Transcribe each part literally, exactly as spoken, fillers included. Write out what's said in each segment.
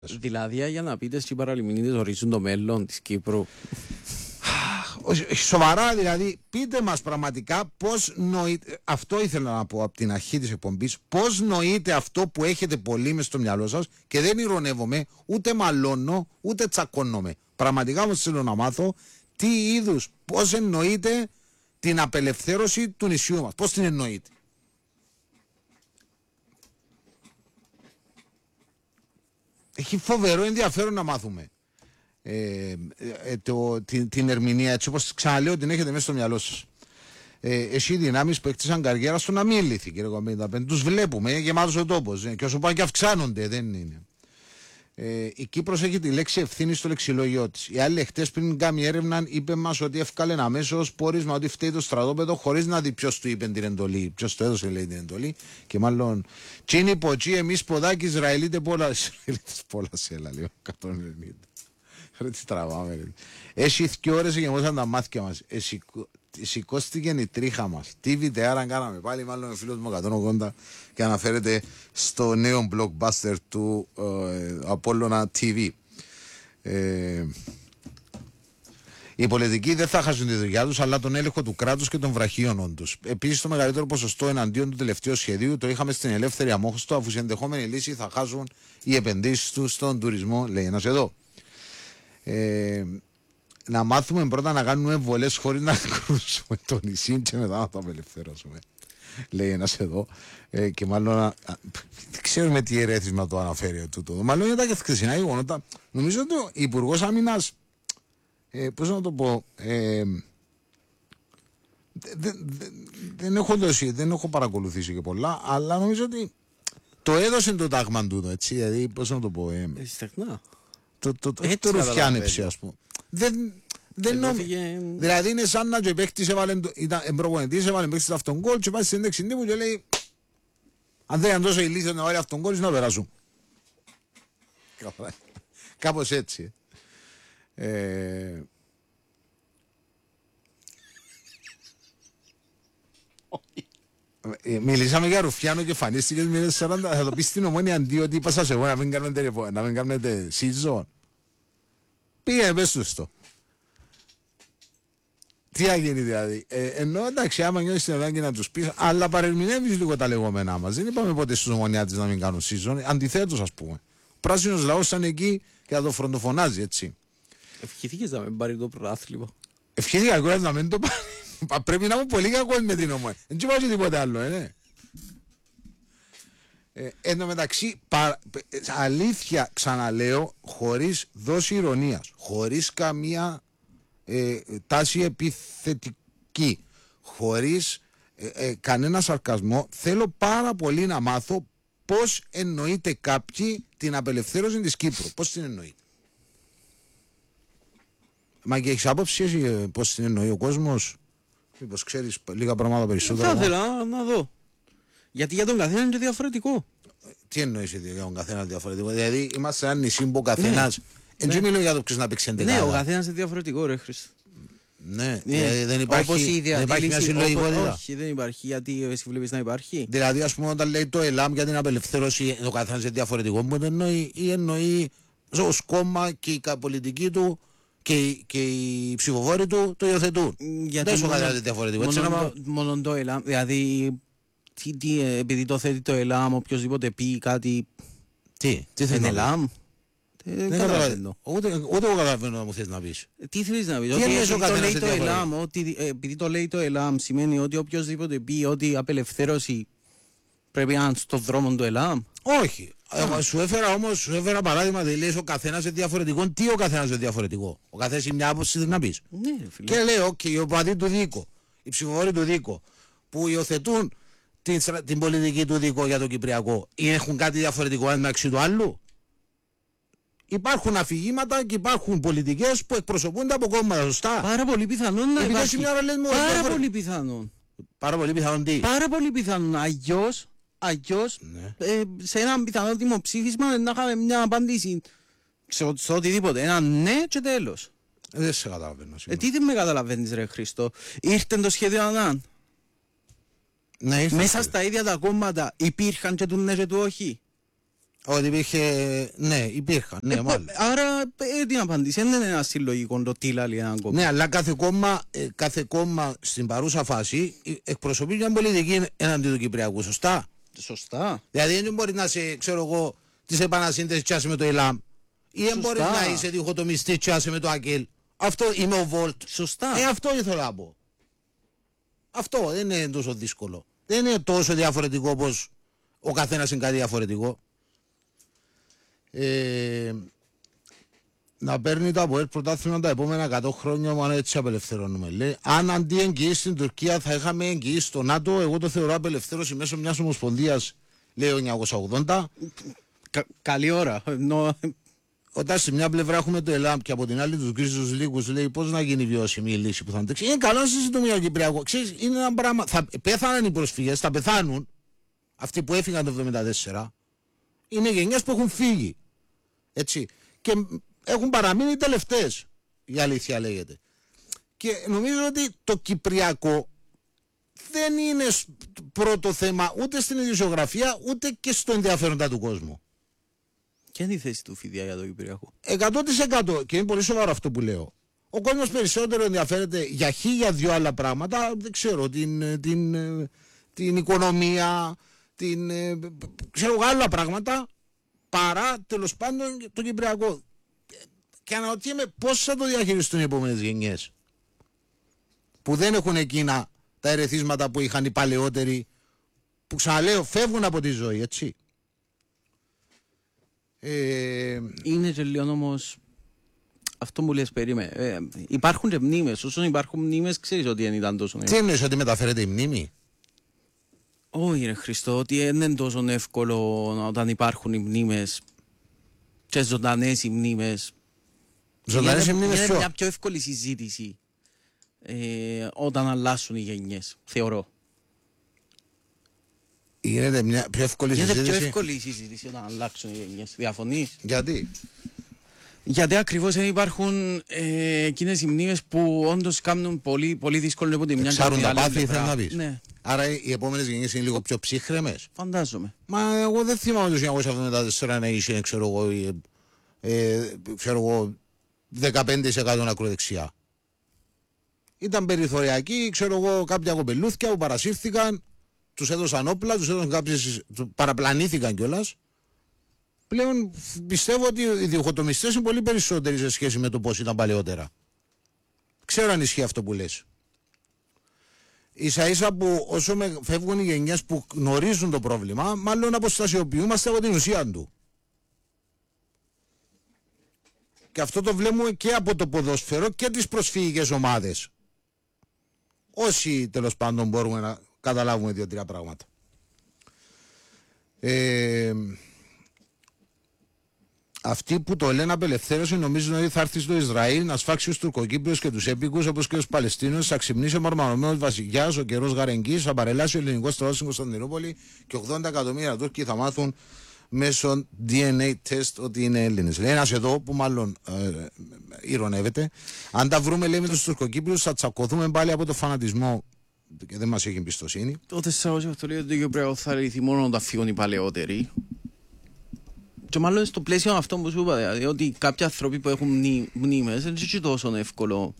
Δηλαδή για να πείτε στις παραλιμνίδες ορίζουν το μέλλον της Κύπρου. Σοβαρά δηλαδή, πείτε μας πραγματικά πώς νοείται, αυτό ήθελα να πω από την αρχή της εκπομπής, πώς νοείται αυτό που έχετε πολύ μες στο μυαλό σας και δεν ηρωνεύομαι, ούτε μαλώνω, ούτε τσακώνομαι. Πραγματικά όμως θέλω να μάθω τι είδους, πώς εννοείται την απελευθέρωση του νησιού μας, πώς την εννοείται. Έχει φοβερό ενδιαφέρον να μάθουμε ε, ε, το, την, την ερμηνεία, έτσι όπως ξαναλέω την έχετε μέσα στο μυαλό σας. Ε, εσύ οι δυνάμεις που έκτισαν καριέρα στο να μην λύθει, κύριε Κομπέντα, τους βλέπουμε, γεμάτος ο τόπος ε, και όσο πάνε και αυξάνονται, δεν είναι. Ε, η Κύπρος έχει τη λέξη ευθύνη στο λεξιλόγιο της. Η άλλη χτες πριν κάνει έρευνα είπε μας ότι έφκαλε αμέσως πόρισμα ότι φταίει το στρατόπεδο χωρίς να δει ποιος του είπε την εντολή, ποιος το έδωσε λέει την εντολή και μάλλον τσίνι ποτσί εμείς ποδάκι Ισραηλίτε πολλά Ισραηλίτες πολλά σέλα λίγο εκατόν ενενήντα. Ρε τι τραβάμε ρε. Έχει δύο ώρες γεμώσαν τα μάτια μας. Σηκώστηκε η τρίχα μας. Τι βιντεάρα κάναμε πάλι, μάλλον ο φίλος μου εκατόν ογδόντα και αναφέρεται στο νέο blockbuster του ε, Απόλλωνα τι βι. Ε, οι πολιτικοί δεν θα χάσουν τη δουλειά τους, αλλά τον έλεγχο του κράτους και των βραχίων τους. Επίσης, το μεγαλύτερο ποσοστό εναντίον του τελευταίου σχεδίου το είχαμε στην ελεύθερη αμόχωστο, αφού σε ενδεχόμενη λύση θα χάσουν οι επενδύσεις τους στον τουρισμό, λέει ένας εδώ. Ε, να μάθουμε πρώτα να κάνουμε βολές χωρίς να κρούσουμε το νησί και μετά να το απελευθερώσουμε, λέει ένας εδώ. Ε, και μάλλον δεν ξέρουμε τι ερέθισμα το αναφέρει τούτο. Μάλλον είναι τα και χθεσινά γεγονότα. Νομίζω ότι ο Υπουργός Άμυνας, ε, πώς να το πω, ε, δεν, δεν, δεν έχω δώσει, δεν έχω παρακολουθήσει και πολλά, αλλά νομίζω ότι το έδωσε το τάγμα τούτο, έτσι, δηλαδή πώς να το πω. Ε, Στεγνά. Το, το, το, το ρουφιάνεψε, ας πούμε. Δεν, δεν νόμι... φύγε... Δηλαδή είναι σαν να και παίχτης έβαλε, ήταν εμπροπονητής, έβαλε παίχτης αυτόν γκολ και πάει στην ένταξη τύπου και λέει αν δεν είναι τόσο ηλίθιο να βάλει αυτόν γκολ να περάσουν. Κάπως έτσι. Ε... Ε, μιλήσαμε για Ρουφιάνο και φανίστηκε μήνες σαράντα. Θα το πεις στην Ομόνια αντί ότι είπα σας εγώ να μην κάνετε, να μην κάνετε season. Πήγαινε πες τους το. Τι θα γίνει δηλαδή. Ε, ενώ εντάξει άμα νιώσεις την ανάγκη να τους πεις, αλλά παρερμηνεύεις λίγο τα λεγόμενά μας. Δεν είπαμε ποτέ στους Ομονιάτες να μην κάνουν season. Αντιθέτως ας πούμε. Ο πράσινος λαός ήταν εκεί και θα το φροντοφωνάζει έτσι. Ευχηθήκες να μην πάρει το πρωτάθλημα. Ευχήθηκα εγώ να μην το πάρει. Πρέπει να είμαι πολύ κακός με την Ομόνια. Δεν του βάζει τίποτε άλλο, ε, ναι. Ε, εν τω μεταξύ, πα, αλήθεια ξαναλέω, χωρίς δόση ηρωνίας, χωρίς καμία ε, τάση επιθετική, χωρίς ε, ε, κανένα σαρκασμό, θέλω πάρα πολύ να μάθω πώς εννοείται κάποιοι την απελευθέρωση της Κύπρου. Πώς την εννοείται. Μα και έχεις άποψη εσύ πώς την εννοεί ο κόσμος. Μήπως ξέρεις λίγα πράγματα περισσότερα. Θα ήθελα να δω. Γιατί για τον καθένα είναι διαφορετικό. Τι εννοείς για τον καθένα διαφορετικό. Δηλαδή είμαστε ένα νησί που ο καθένας. Έτσι ναι. Μιλώ για το ποιος να παίξει εντεκάδα. Ναι, ο καθένας είναι διαφορετικό ρε Χρήστο. Ναι, ναι. Δηλαδή δεν υπάρχει, όπως η δεν υπάρχει μια συλλογικότητα. Όχι, δεν υπάρχει. Γιατί εσύ βλέπεις να υπάρχει. Δηλαδή ας πούμε όταν λέει το ΕΛΑΜ για την απελευθέρωση ο καθένας είναι διαφορετικό. Μου εννοεί ή εννοεί ως κόμμα και η πολιτική του. Και, και οι ψηφοφόροι του το υιοθετούν. Γιατί δεν σου καθένα διαφορετικό. Μόνο, μόνο, μόνο το ΕΛΑΜ, δηλαδή τι, τι, επειδή το θέτει το ΕΛΑΜ, οποιοδήποτε πει κάτι. Τι, τι θέλει. Είναι ΕΛΑΜ. Δεν καταλαβαίνω. Ούτε εγώ καταλαβαίνω να μου θες να πεις. Τι θέλεις να πεις. Επειδή το λέει το ΕΛΑΜ, σημαίνει ότι οποιοδήποτε πει ότι απελευθέρωση πρέπει να είναι στον δρόμο του ΕΛΑΜ. Όχι. Εγώ σου έφερα όμως, σου έφερα παράδειγμα, δεν λες ο καθένας είναι διαφορετικό. Τι ο καθένας είναι διαφορετικό. Ο καθένας είναι μια άποψη θέλει να πεις. Ναι, φίλε. Και λέω, okay, οι οπαδοί του Δίκο, οι ψηφοφόροι του Δίκο, που υιοθετούν την, την πολιτική του Δίκο για το Κυπριακό, έχουν κάτι διαφορετικό ένα μεταξύ του άλλου. Υπάρχουν αφηγήματα και υπάρχουν πολιτικές που εκπροσωπούνται από κόμματα, σωστά. Πάρα πολύ πιθανόν να υπάρχει. Πάρα πολύ πιθανόν. Πάρα πολύ πιθανόν τι. Πάρα πολύ πιθανόν. Αγιώς. Αγιώς, ναι. ε, σε ένα πιθανό δημοψήφισμα να είχαμε μια απάντηση σε, σε οτιδήποτε. Ένα ναι και τέλος. Ε, δεν σε καταλαβαίνω. Ε, τι δεν με καταλαβαίνεις ρε Χριστό. Ήρθε το σχέδιο Ανάν. Ναι, ήρθε. Μέσα στα ίδια τα κόμματα υπήρχαν και του ναι και του όχι. Ότι υπήρχε. Ναι, υπήρχαν. Ναι, ε, μάλλον. Άρα ε, την απάντηση δεν είναι ένα συλλογικό το τι λέει έναν κόμμα. Ναι, αλλά κάθε κόμμα, ε, κάθε κόμμα στην παρούσα φάση εκπροσωπεί μια πολιτική έναντι του Κυπριακού. Σωστά. Σωστά. Δηλαδή δεν μπορεί να είσαι, ξέρω εγώ, τη επανασύνδεση τσιάσει με το ΕΛΑΜ. Ή δεν μπορεί να είσαι διχοτομιστή τσιάσει με το ΑΚΕΛ. Αυτό είμαι ο Βολτ. Σωστά. Ε, αυτό ήθελα να πω. Αυτό δεν είναι τόσο δύσκολο. Δεν είναι τόσο διαφορετικό όπως ο καθένας είναι κάτι διαφορετικό. Ε, να παίρνει το ΑΠΟΕΛ πρωτάθλημα τα επόμενα εκατό χρόνια, μόνο έτσι απελευθερώνουμε. Λέει, αν αντί εγγυήσει στην Τουρκία θα είχαμε εγγυήσει στο ΝΑΤΟ, εγώ το θεωρώ απελευθέρωση μέσω μιας ομοσπονδίας, λέει ο εννιακόσια ογδόντα. Κα, καλή ώρα. No. Όταν σε μια πλευρά έχουμε το ΕΛΑΜ και από την άλλη τους γκρίζους λίγους, λέει πώς να γίνει βιώσιμη η λύση που θα αντέξει. Είναι καλό να συζητούμε για το Κυπριακό. Ξέρεις, είναι ένα πράγμα. Θα πέθαναν οι προσφύγες, θα πεθάνουν αυτοί που έφυγαν το εβδομήντα τέσσερα. Είναι γενιές που έχουν φύγει. Έτσι. Και έχουν παραμείνει οι τελευταίες. Η αλήθεια λέγεται. Και νομίζω ότι το Κυπριακό δεν είναι πρώτο θέμα ούτε στην ιδιοσιογραφία ούτε και στο ενδιαφέροντα του κόσμου. Ποια είναι η θέση του Φιδιά για το Κυπριακό? εκατό τοις εκατό και είναι πολύ σοβαρό αυτό που λέω. Ο κόσμος περισσότερο ενδιαφέρεται για χίλια δυο άλλα πράγματα, δεν ξέρω, την, την, την οικονομία, την, ξέρω άλλα πράγματα, παρά τέλος πάντων το Κυπριακό. Και αναρωτιέμαι πώς θα το διαχειριστούν οι επόμενες γενιές, που δεν έχουν εκείνα τα ερεθίσματα που είχαν οι παλαιότεροι, που ξαναλέω φεύγουν από τη ζωή, έτσι. Ε... Είναι και λίγο όμως αυτό που λες, περίμενε. Ε, υπάρχουν και μνήμες. Όσον υπάρχουν μνήμες, ξέρεις ότι δεν ήταν τόσο εύκολο. Τι εννοείς, ότι μεταφέρεται η μνήμη? Όχι ρε Χριστό, ότι δεν είναι τόσο εύκολο όταν υπάρχουν οι μνήμες και ζωντανές οι μνήμες. Ζωντανές οι μνήμες είναι ποιο? μια πιο εύκολη συζήτηση ε, όταν αλλάσουν οι γενιές, θεωρώ. Γίνεται μια πιο εύκολη Είναι συζήτηση. πιο εύκολη η συζήτηση όταν αλλάξουν οι γενιές. Διαφωνείς? Γιατί? Γιατί ακριβώς δεν υπάρχουν ε, εκείνες οι μνήμες που όντως κάνουν πολύ, πολύ δύσκολο από τη μια Εξάρουν και τα την άλλη πάθη, πλευρά. θέλει να πεις. Ναι, Άρα οι επόμενες γενιές είναι λίγο πιο ψύχρεμες. φαντάζομαι. Μα εγώ δεν θυμάμαι το χίλια εννιακόσια εβδομήντα τέσσερα να είχε, ξέρω εγώ, ε, ε, ξέρω εγώ, δεκαπέντε τοις εκατό ακροδεξιά. Ήταν περιθωριακοί, ξέρω εγώ, κάποια κοπελούθια που παρασύρθηκαν, τους έδωσαν όπλα, τους έδωσαν κάποιες, παραπλανήθηκαν κιόλας. Πλέον πιστεύω ότι οι διχοτομιστές είναι πολύ περισσότεροι σε σχέση με το πώς ήταν παλαιότερα. Ξέρω αν ισχύει αυτό που λες. Ίσα ίσα που όσο με φεύγουν οι γενιές που γνωρίζουν το πρόβλημα, μάλλον αποστασιοποιούμαστε από την ουσία του. Και αυτό το βλέπουμε και από το ποδόσφαιρο και τις προσφυγικές ομάδες. Όσοι τέλος πάντων μπορούμε να καταλάβουμε δύο-τρία πράγματα. Ε, αυτοί που το λένε απελευθέρωση νομίζουν ότι θα έρθει στο Ισραήλ να σφάξει τους Τουρκοκύπριους και τους έπικους όπως και τους Παλαιστίνους, θα ξυπνήσει ο μαρμαρωμένος βασιλιάς, ο καιρός γαρεγγής, θα παρελάσει ο ελληνικός στρατός στην Κωνσταντινούπολη και ογδόντα εκατομμύρια Τούρκοι θα μάθουν μέσω ντι εν έι τεστ ότι είναι Έλληνες. Λέει ένας εδώ που μάλλον ε, ηρωνεύεται. Αν τα βρούμε, λέει, με τους Τουρκοκύπριους θα τσακωθούμε πάλι από το φανατισμό και δεν μας έχει εμπιστοσύνη. Τότε σας αυτό λέει ότι το Κυπριακό θα ρηθεί μόνο όταν φύγουν οι παλαιότεροι. Και μάλλον στο πλαίσιο αυτό που σου είπα, δηλαδή ότι κάποιοι άνθρωποι που έχουν μνή, μνήμες δεν είναι τόσο εύκολο.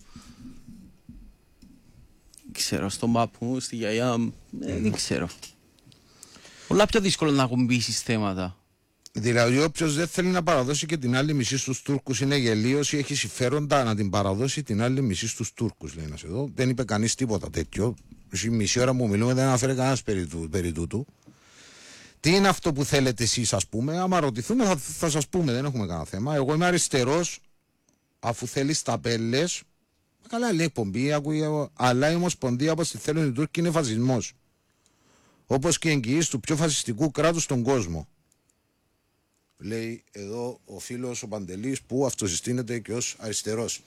Ξέρω, στον πάπου μου, στη γιαγιά μου, ε, δεν ξέρω. Πολλά πιο δύσκολο να ακουμπήσεις θέματα. Δηλαδή, όποιος δεν θέλει να παραδώσει και την άλλη μισή στους Τούρκους είναι γελίος ή έχει συμφέροντα να την παραδώσει την άλλη μισή στους Τούρκους, λέει ένας εδώ. Δεν είπε κανείς τίποτα τέτοιο. Η μισή ώρα που μιλούμε δεν αναφέρει κανένας περί, του, περί τούτου. Τι είναι αυτό που θέλετε εσείς, ας πούμε? Άμα ρωτηθούμε, θα, θα σας πούμε, δεν έχουμε κανένα θέμα. Εγώ είμαι αριστερός, αφού θέλεις ταπέλες. Καλά, λέει εκπομπή, ακούγε, αλλά η Ομοσπονδία όπως τη θέλουν οι Τούρκοι είναι φασισμός. Όπως και εγγυής του πιο φασιστικού κράτους στον κόσμο. Λέει εδώ ο φίλος ο Παντελής που αυτοσυστήνεται και ως αριστερός.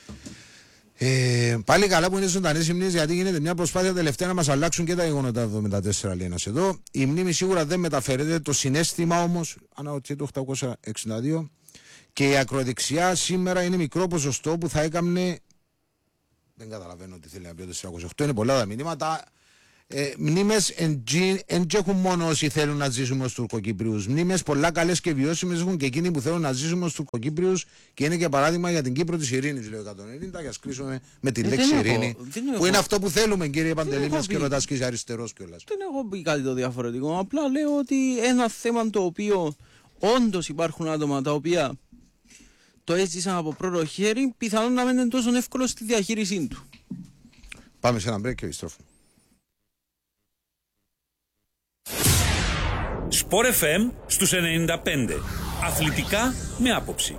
Ε, πάλι καλά που είναι ζωντανές οι μνήμες, γιατί γίνεται μια προσπάθεια τελευταία να μας αλλάξουν και τα γεγονότα εβδομήντα τέσσερα, λέει ένας εδώ. Η μνήμη σίγουρα δεν μεταφέρεται, το συναίσθημα όμως, αναρωτιέται οκτακόσια εξήντα δύο, και η ακροδεξιά σήμερα είναι μικρό ποσοστό που θα έκαμνε. Δεν καταλαβαίνω τι θέλει να πει το τετρακόσια οκτώ, είναι πολλά τα μηνύματα. Ε, μνήμες δεν έχουν μόνο όσοι θέλουν να ζήσουμε ως Τουρκοκύπριους. Μνήμες πολλά καλές και βιώσιμες έχουν και εκείνοι που θέλουν να ζήσουμε ως Τουρκοκύπριους και είναι και παράδειγμα για την Κύπρο της ειρήνης, λέω εκατόν ενενήντα, και ας κλείσουμε με τη ε, λέξη ειρήνη. Έχω, που έχω. Είναι αυτό που θέλουμε, κύριε Παντελή, μας και ρωτάς και είσαι αριστερός κιόλας. Δεν έχω πει κάτι το διαφορετικό. Απλά λέω ότι ένα θέμα το οποίο όντως υπάρχουν άτομα τα οποία το έζησαν από πρώτο χέρι, πιθανόν να μην είναι τόσο εύκολο στη διαχείρισή του. Πάμε σε ένα break και επιστρέφουμε. Σπορ εφ εμ στους ενενήντα πέντε. Αθλητικά με άποψη.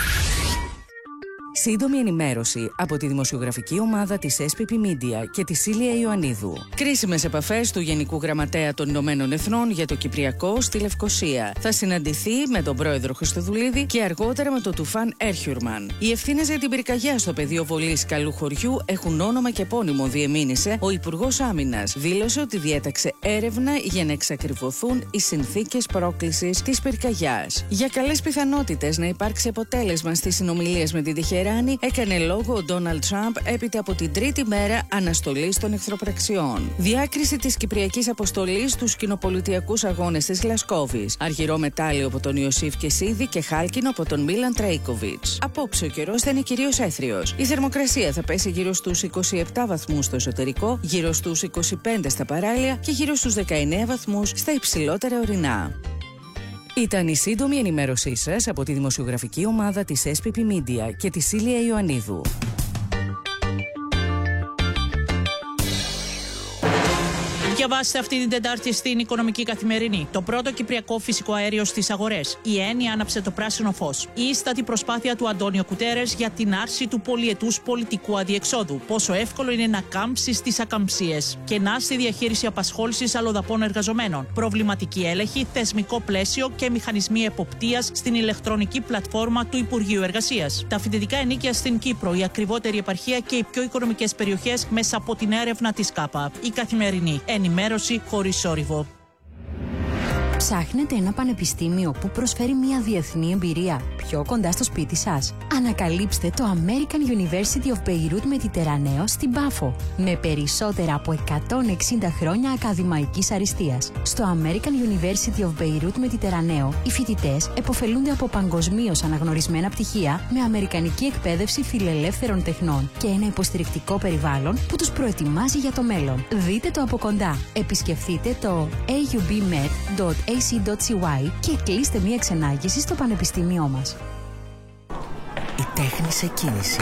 Σύντομη ενημέρωση από τη δημοσιογραφική ομάδα της ες πι πι Media και τη Σίλια Ιωαννίδου. Κρίσιμες επαφές του Γενικού Γραμματέα των Ηνωμένων Εθνών για το Κυπριακό στη Λευκοσία. Θα συναντηθεί με τον πρόεδρο Χριστοδουλίδη και αργότερα με τον Τουφάν Έρχιουρμαν. Οι ευθύνες για την πυρκαγιά στο πεδίο βολής Καλού Χωριού έχουν όνομα και επώνυμο, διεμήνυσε ο Υπουργός Άμυνας. Δήλωσε ότι διέταξε έρευνα για να εξακριβωθούν οι συνθήκες πρόκλησης της πυρκαγιάς. Για καλές πιθανότητες να υπάρξει αποτέλεσμα στις συνομιλίες με την Τεχεράνη, έκανε λόγο ο Ντόναλντ Τραμπ έπειτα από την τρίτη μέρα αναστολής των εχθροπραξιών. Διάκριση της Κυπριακής Αποστολής στους κοινοπολιτιακούς αγώνες της Γλασκόβης. Αργυρό μετάλλιο από τον Ιωσήφ Κεσίδη και χάλκινο από τον Μίλαν Τρέικοβιτς. Απόψε ο καιρός θα είναι κυρίως έθριος. Η θερμοκρασία θα πέσει γύρω στους είκοσι επτά βαθμούς στο εσωτερικό, γύρω στους είκοσι πέντε στα παράλια και γύρω στους δεκαεννέα βαθμούς στα υψηλότερα ορεινά. Ήταν η σύντομη ενημέρωσή σας από τη δημοσιογραφική ομάδα της ες πι πι Media και τη Σίλια Ιωαννίδου. Διαβάστε αυτή την Τετάρτη στην Οικονομική Καθημερινή. Το πρώτο κυπριακό φυσικό αέριο στις αγορές. Η ΕΝΗ άναψε το πράσινο φως. Η ίστατη προσπάθεια του Αντώνιο Κουτέρες για την άρση του πολυετούς πολιτικού αδιεξόδου. Πόσο εύκολο είναι να κάμψεις τις ακαμψίες. Κενά στη διαχείριση απασχόλησης αλλοδαπών εργαζομένων. Προβληματική έλεγχη, θεσμικό πλαίσιο και μηχανισμοί εποπτείας στην ηλεκτρονική πλατφόρμα του Υπουργείου Εργασίας. Τα φοιτητικά ενοίκια στην Κύπρο, η ακριβότερη επαρχία και οι πιο οικονομικές περιοχές μέσα από την έρευνα της ΚΑΠΑ. Η Καθημερινή. Ενημέρωση χωρίς θόρυβο. Ψάχνετε ένα πανεπιστήμιο που προσφέρει μια διεθνή εμπειρία πιο κοντά στο σπίτι σας? Ανακαλύψτε το American University of Beirut Mediterraneo στην Πάφο, με περισσότερα από εκατόν εξήντα χρόνια ακαδημαϊκής αριστείας. Στο American University of Beirut Mediterraneo, οι φοιτητές επωφελούνται από παγκοσμίως αναγνωρισμένα πτυχία με αμερικανική εκπαίδευση φιλελεύθερων τεχνών και ένα υποστηρικτικό περιβάλλον που τους προετοιμάζει για το μέλλον. Δείτε το από κοντά. Επισκεφτείτε το έι γιου μπι μεντ τελεία έι σι τελεία σι γουάι και κλείστε μία ξενάγηση στο πανεπιστήμιό μας. Η τέχνη σε κίνηση.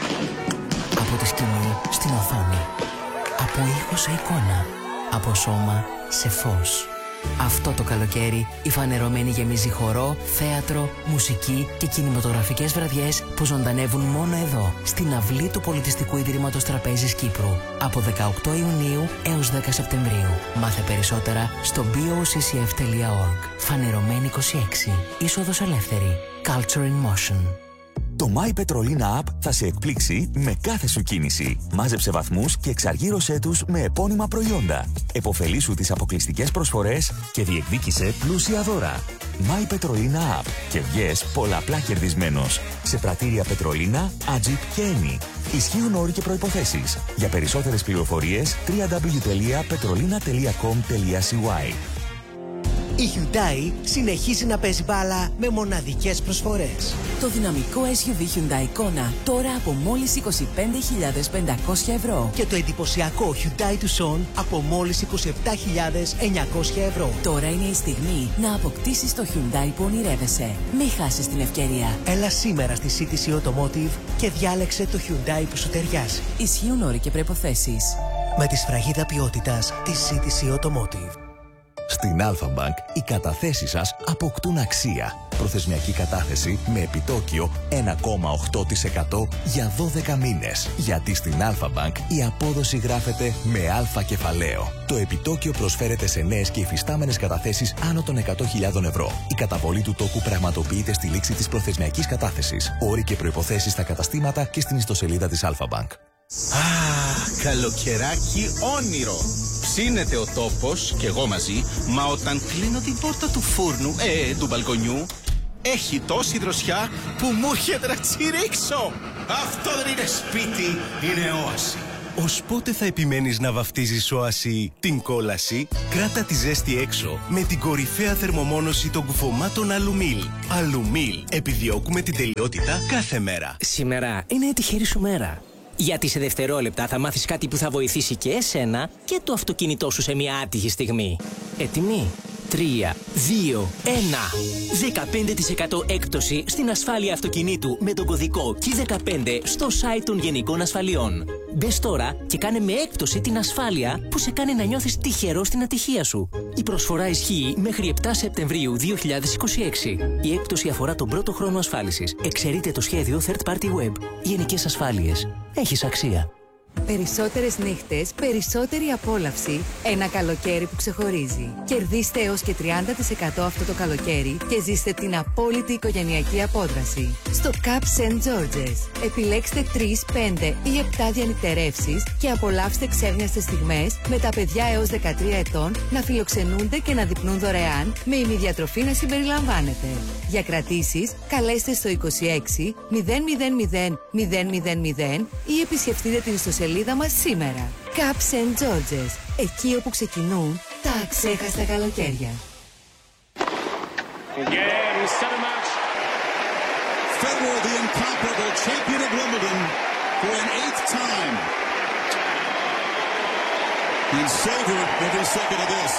Από τη σκηνή στην οθόνη. Από ήχο σε εικόνα. Από σώμα σε φως. Αυτό το καλοκαίρι η Φανερωμένη γεμίζει χορό, θέατρο, μουσική και κινηματογραφικές βραδιές που ζωντανεύουν μόνο εδώ, στην αυλή του Πολιτιστικού Ιδρύματος Τραπέζης Κύπρου. Από δεκαοκτώ Ιουνίου έως δέκα Σεπτεμβρίου. Μάθε περισσότερα στο μπι ο σι σι εφ τελεία οργκ. Φανερωμένη είκοσι έξι. Είσοδος ελεύθερη. Culture in Motion. Το My Petrolina App θα σε εκπλήξει με κάθε σου κίνηση. Μάζεψε βαθμούς και εξαργύρωσέ τους με επώνυμα προϊόντα. Εποφελήσου τις αποκλειστικές προσφορές και διεκδίκησε πλούσια δώρα. My Petrolina App και βγες πολλαπλά κερδισμένος. Σε πρατήρια Petrolina, Agip και Eni. Ισχύουν όροι και προϋποθέσεις. Για περισσότερες πληροφορίες double-u double-u double-u τελεία petrolina τελεία com τελεία σι γουάι. Η Hyundai συνεχίζει να παίζει μπάλα με μοναδικές προσφορές. Το δυναμικό ες γιου βι Hyundai Kona τώρα από μόλις είκοσι πέντε χιλιάδες πεντακόσια ευρώ. Και το εντυπωσιακό Hyundai Tucson από μόλις είκοσι επτά χιλιάδες εννιακόσια ευρώ. Τώρα είναι η στιγμή να αποκτήσεις το Hyundai που ονειρεύεσαι. Μην χάσεις την ευκαιρία. Έλα σήμερα στη σι τι σι Automotive και διάλεξε το Hyundai που σου ταιριάζει. Ισχύουν όροι και προϋποθέσεις. Με τη σφραγίδα ποιότητας της σι τι σι Automotive. Στην Alpha Bank οι καταθέσεις σας αποκτούν αξία. Προθεσμιακή κατάθεση με επιτόκιο ένα κόμμα οκτώ τοις εκατό για δώδεκα μήνες. Γιατί στην Alpha Bank η απόδοση γράφεται με αλφα κεφαλαίο. Το επιτόκιο προσφέρεται σε νέες και υφιστάμενες καταθέσεις άνω των εκατό χιλιάδων ευρώ. Η καταβολή του τόκου πραγματοποιείται στη λήξη της προθεσμιακής κατάθεσης. Όροι και προϋποθέσεις στα καταστήματα και στην ιστοσελίδα της Alpha Bank. Α, καλοκαιράκι όνειρο. Ψήνεται ο τόπος και εγώ μαζί, μα όταν κλείνω την πόρτα του φούρνου, ε, του μπαλκονιού, έχει τόση δροσιά που μου έρχεται να τσιρίξω. Αυτό δεν είναι σπίτι, είναι όαση. Ως πότε θα επιμένεις να βαφτίζεις Oasi την κόλαση? Κράτα τη ζέστη έξω με την κορυφαία θερμομόνωση των κουφωμάτων Αλουμίλ. Αλουμίλ. Επιδιώκουμε την τελειότητα κάθε μέρα. Σήμερα είναι η τυχερή σου μέρα. Γιατί σε δευτερόλεπτα θα μάθεις κάτι που θα βοηθήσει και εσένα και το αυτοκίνητό σου σε μια άτυχη στιγμή. Έτοιμοι? τρία, δύο, ένα. δεκαπέντε τοις εκατό έκπτωση στην ασφάλεια αυτοκινήτου με τον κωδικό κι δεκαπέντε στο site των Γενικών Ασφαλιών. Μπες τώρα και κάνε με έκπτωση την ασφάλεια που σε κάνει να νιώθεις τυχερό στην ατυχία σου. Η προσφορά ισχύει μέχρι επτά Σεπτεμβρίου δύο χιλιάδες είκοσι έξι. Η έκπτωση αφορά τον πρώτο χρόνο ασφάλισης. Εξαιρείται το σχέδιο Third Party Web. Γενικές Ασφάλειες. Έχεις αξία. Περισσότερες νύχτες, περισσότερη απόλαυση. Ένα καλοκαίρι που ξεχωρίζει. Κερδίστε έως και τριάντα τοις εκατό αυτό το καλοκαίρι και ζήστε την απόλυτη οικογενειακή απόδραση. Στο Cup Saint George's. Επιλέξτε τρεις, πέντε ή επτά διανυκτερεύσεις και απολαύστε ξέχνιαστες στιγμές με τα παιδιά έως δεκατρία ετών να φιλοξενούνται και να δειπνούν δωρεάν με ημιδιατροφή να συμπεριλαμβάνεται. Για κρατήσεις, καλέστε στο είκοσι έξι μηδέν μηδέν μηδέν μηδέν μηδέν μηδέn ή επισκεφτείτε την ιστοσελίδα μας σήμερα. Cup Saint George's. Εκεί όπου ξεκινούν τα αξέχαστα καλοκαίρια. Federer, the incomparable champion of Wimbledon for an eighth time. He's savored every second of this.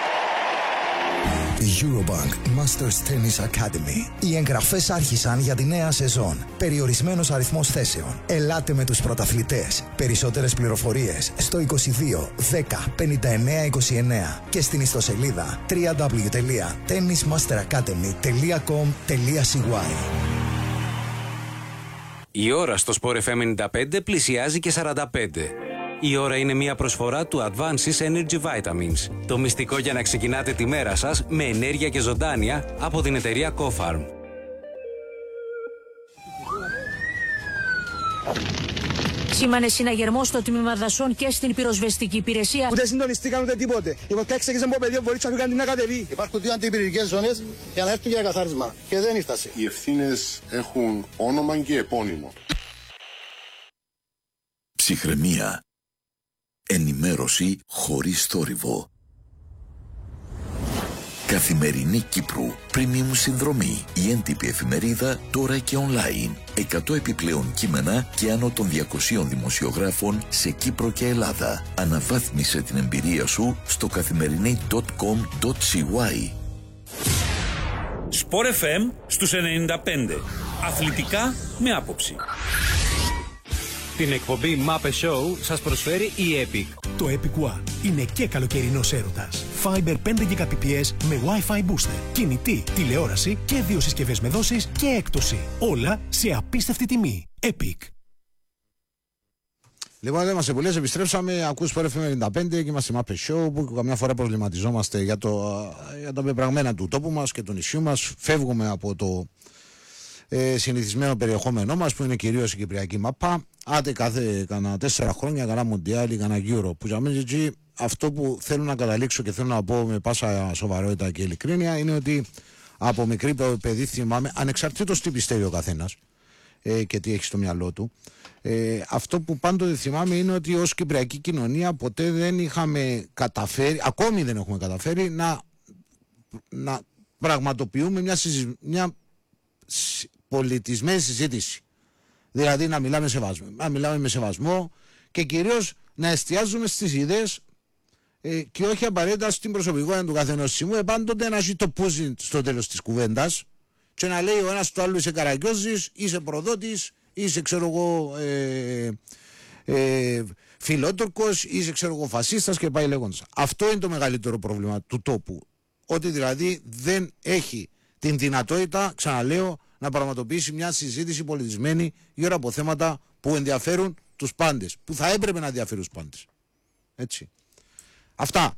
Eurobank Masters Tennis Academy. Οι εγγραφές άρχισαν για τη νέα σεζόν. Περιορισμένος αριθμός θέσεων. Ελάτε με τους πρωταθλητές. Περισσότερες πληροφορίες στο είκοσι δύο δέκα πενήντα εννέα είκοσι εννέα και στην ιστοσελίδα double-u double-u double-u τελεία tennis master academy τελεία com τελεία c y. Η ώρα στο Sport εφ εμ ενενήντα πέντε πλησιάζει και σαράντα πέντε. Η ώρα είναι μια προσφορά του Advances Energy Vitamins. Το μυστικό για να ξεκινάτε τη μέρα σας με ενέργεια και ζωντάνια από την εταιρεία Cofarm. Σήμανε συναγερμό στο τμήμα δασών και στην πυροσβεστική υπηρεσία. Ούτε συντονιστήκαν ούτε τίποτε. Η φωτιά έξεγε από πεδίο, μπορεί να κάνει να κατεβεί. Υπάρχουν δύο αντιπυρηνικές ζώνες για να έρθουν για καθάρισμα. Και δεν ήρθασε. Οι ευθύνες έχουν όνομα και επώνυμο. Ψυχραιμία. Ενημέρωση χωρίς θόρυβο. Καθημερινή Κύπρου. Premium συνδρομή. Η έντυπη εφημερίδα τώρα και online. εκατό επιπλέον κείμενα και άνω των διακοσίων δημοσιογράφων σε Κύπρο και Ελλάδα. Αναβάθμισε την εμπειρία σου στο καθημερινή τελεία κομ τελεία σι γουάι. Sport εφ εμ στους ενενήντα πέντε. Αθλητικά με άποψη. Την εκπομπή Mappe Show σας προσφέρει η Epic. Το Epic One είναι και καλοκαιρινός έρωτας. Fiber πέντε γιγαμπιτ με Wi-Fi booster, κινητή, τηλεόραση και δύο συσκευές με δόσεις και έκπτωση. Όλα σε απίστευτη τιμή. Epic. Λοιπόν, δεν μας επουλές, επιστρέψαμε, ακούς Sport εφ εμ ενενήντα πέντε και είμαστε Mappe Show που καμιά φορά προβληματιζόμαστε για, το, για τα πεπραγμένα του τόπου μας και του νησιού μας. Φεύγουμε από το ε, συνηθισμένο περιεχόμενό μας που είναι κυρίως η Κυπριακή μαπά. Άτε κάθε κανένα τέσσερα χρόνια, κανένα Μοντιάλ ή κανένα Euro. Που για μένα εκεί αυτό που θέλω να καταλήξω και θέλω να πω με πάσα σοβαρότητα και ειλικρίνεια είναι ότι από μικρή παιδί θυμάμαι, ανεξαρτήτως τι πιστεύει ο καθένας ε, και τι έχει στο μυαλό του, ε, αυτό που πάντοτε θυμάμαι είναι ότι ως Κυπριακή κοινωνία ποτέ δεν είχαμε καταφέρει, ακόμη δεν έχουμε καταφέρει να, να πραγματοποιούμε μια, συζη, μια πολιτισμένη συζήτηση. Δηλαδή να μιλάμε, σεβασμό, να μιλάμε με σεβασμό και κυρίως να εστιάζουμε στις ιδέες ε, και όχι απαραίτητα στην προσωπικότητα του καθενός σημού. Πάντοτε να έχει το πούζι στο τέλος της κουβέντας και να λέει ο ένας του άλλου είσαι καραγκιόζης, είσαι προδότης, είσαι ξέρω εγώ ε, ε, φιλότορκος, είσαι ξέρω εγώ φασίστας και πάει λέγοντας. Αυτό είναι το μεγαλύτερο πρόβλημα του τόπου. Ότι δηλαδή δεν έχει την δυνατότητα, ξαναλέω, να πραγματοποιήσει μια συζήτηση πολιτισμένη γύρω από θέματα που ενδιαφέρουν τους πάντες, που θα έπρεπε να ενδιαφέρουν τους πάντες. Έτσι. Αυτά.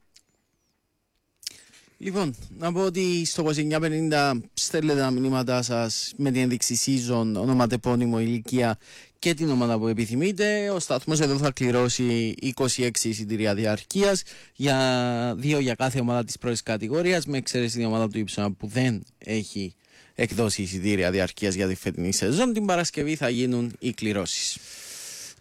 Λοιπόν, να πω ότι στο είκοσι εννιά πενήντα στέλνετε τα μηνύματά σας με την ένδειξη season, ονοματεπώνυμο, ηλικία και την ομάδα που επιθυμείτε. Ο σταθμός εδώ θα κληρώσει είκοσι έξι εισιτήρια διαρκείας για δύο για κάθε ομάδα της πρώτης κατηγορίας, με εξαίρεση την ομάδα του Ήψονα που δεν έχει εκδώσει εισιτήρια διαρκείας για τη φετινή σεζόν. Την Παρασκευή θα γίνουν οι κληρώσεις.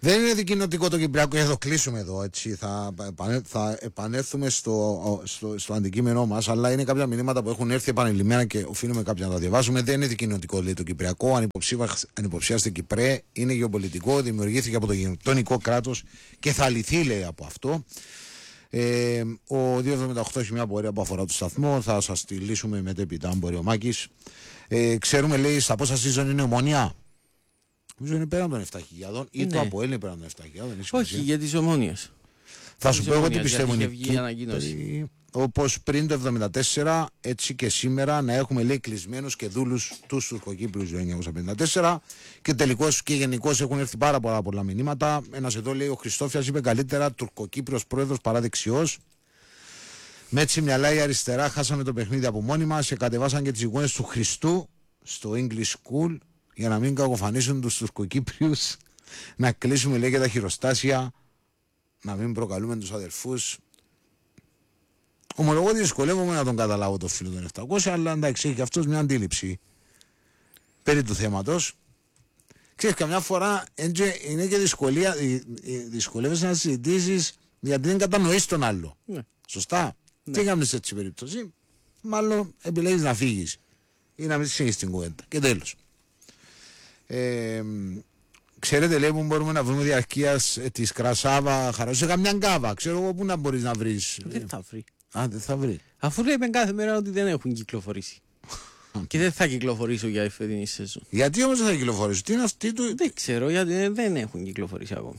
Δεν είναι δικοινοτικό το Κυπριακό, θα το κλείσουμε εδώ. Έτσι. Θα, θα επανέλθουμε στο, στο, στο αντικείμενό μας, αλλά είναι κάποια μηνύματα που έχουν έρθει επανειλημμένα και οφείλουμε κάποια να τα διαβάσουμε. Δεν είναι δικοινοτικό, λέει το Κυπριακό. Ανυποψίαστε Κυπρέ, είναι γεωπολιτικό, δημιουργήθηκε από το γειτονικό κράτος και θα λυθεί, λέει, από αυτό. Ε, ο δύο εβδομήντα οκτώ έχει μια πορεία που αφορά το σταθμό. Θα σας τη λύσουμε μετέπειτα, αν μπορεί ο Μάκης. Ε, ξέρουμε, λέει, στα πόσα season είναι Ομόνια. Νομίζω είναι πέραν των επτά χιλιάδες ή ναι. το ΑΠΟΕΛ είναι πέραν των επτά χιλιάδες. Όχι, για τις Ομόνιες. Θα σου πω εγώ τι πιστεύω. Είναι όπως πριν το εβδομήντα τέσσερα, έτσι και σήμερα να έχουμε, λέει, κλεισμένους και δούλους τους Τουρκοκύπριους του χίλια εννιακόσια πενήντα τέσσερα και τελικώς και γενικώς έχουν έρθει πάρα πολλά, πολλά μηνύματα. Ένας εδώ, λέει, ο Χριστόφιας είπε καλύτερα Τουρκοκύπριος πρόεδρος παρά δεξιός. Με έτσι μυαλά η αριστερά χάσαμε το παιχνίδι από μόνοι μας και κατεβάσαν και τις εικόνες του Χριστού στο English School για να μην κακοφανίσουν τους Τουρκοκύπριους. Να κλείσουμε, λέει, και τα χειροστάσια, να μην προκαλούμε τους αδερφούς. Ομολογώ ότι δυσκολεύομαι να τον καταλάβω το φίλο των επτακόσια, αλλά εντάξει, έχει και αυτός μια αντίληψη περί του θέματος. Ξέρεις, καμιά φορά είναι και δυσκολία, δυσκολεύεσαι να συζητήσεις γιατί δεν κατανοείς τον άλλο. Ναι. Σωστά. Ναι. Τι κάνεις σε έτσι περίπτωση, μάλλον επιλέγεις να φύγεις ή να μην συνεχίσεις την κουβέντα. Και τέλος. Ε, Ξέρετε, λέει, που μπορούμε να βρούμε διαρκείας ε, της Κρασάβα, χαρά σε καμιά γκάβα. Ξέρω εγώ πού να μπορείς να βρεις. Δεν θα βρει. Α, δεν θα βρει. Αφού λέμε κάθε μέρα ότι δεν έχουν κυκλοφορήσει. Και δεν θα κυκλοφορήσω για η φετινή σεζόν. Γιατί όμως δεν θα κυκλοφορήσω, τι είναι αυτή του. Δεν ξέρω, γιατί δεν έχουν κυκλοφορήσει ακόμη.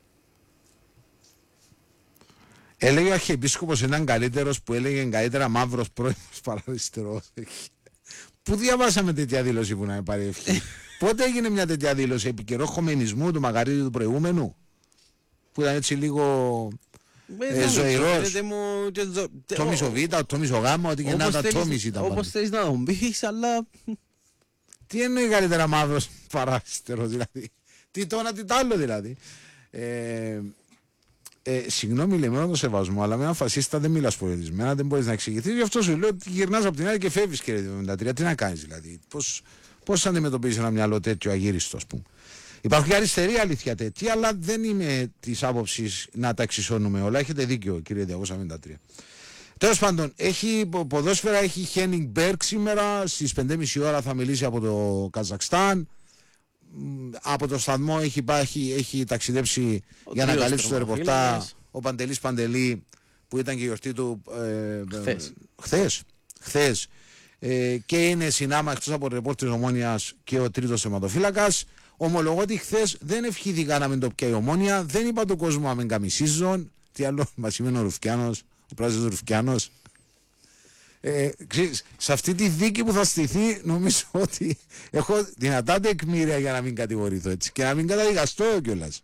Έλεγε ο Αρχιεπίσκοπος ήταν καλύτερος που έλεγε καλύτερα μαύρος πρόεδρος παρά αριστερός. Πού διαβάσαμε τέτοια δήλωση που να με πάρει ευχή. Πότε έγινε μια τέτοια δήλωση, επί καιρό χωμενισμού του Μαγαρίτη του προηγούμενου, που ήταν έτσι λίγο ε, ζωηρός. Το μισοβήτα, το μισογάμα, ό,τι και να τα τόμις ήταν. Όπως θέλεις να τον πεις, αλλά... Τι εννοεί καλύτερα μαύρος παρά αριστερός, δηλαδή. Τι το ένα, τι το άλλο, δηλαδή. Ε, ε, συγγνώμη, λέμε όλο τον σεβασμό, αλλά με έναν φασίστα δεν μιλάς πολιτισμένα, δεν μπορείς να εξηγηθείς. Γι' αυτό σου λέω ότι γυρνάς από την άλλη και φεύγεις, κύριε εβδομήντα τρία. Τι να κάνεις, δηλαδή. Πώς, πώς αντιμετωπίζεις ένα μυαλό τέτοιο αγύριστο, ας πούμε. Υπάρχουν και αριστερή αλήθεια τέτοια, αλλά δεν είμαι της άποψης να τα εξισώνουμε όλα. Έχετε δίκιο, κύριε διακόσια εβδομήντα τρία. Τέλος πάντων, έχει ποδόσφαιρα, έχει Χένινγκ Μπέρκ σήμερα. Στις πέντε και μισή ώρα θα μιλήσει από το Καζακστάν. Από το σταθμό έχει, έχει, έχει ταξιδέψει ο για να καλύψει το ρεπορτάζ ο Παντελής Παντελή, που ήταν και η γιορτή του ε, χθες. χθες, χθες ε, και είναι συνάμα εκτός από ρεπόρτερ Ομόνιας και ο τρίτος θεματοφύλακας. Ομολογώ ότι χθες δεν ευχήθηκα να μην το πιάει η Ομόνια, δεν είπα τον κόσμο να μην κάνει season. Τι άλλο μας σημαίνει ο Ρουφκιάνος, ο πράσινος Ρουφκιάνος. Ε, ξέρεις, σε αυτή τη δίκη που θα στηθεί νομίζω ότι έχω δυνατά τεκμήρια για να μην κατηγορηθώ έτσι και να μην καταδικαστώ κιόλας.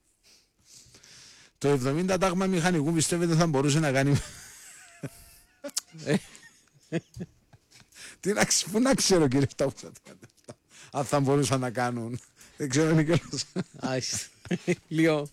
Το εβδομήντα τάγμα μηχανικού πιστεύετε θα μπορούσε να κάνει... Τι να, πού να ξέρω, κύριε Φτάπουσα, αν θα μπορούσαν να κάνουν. Δεν ξέρω, είναι κιόλας. Λίγο.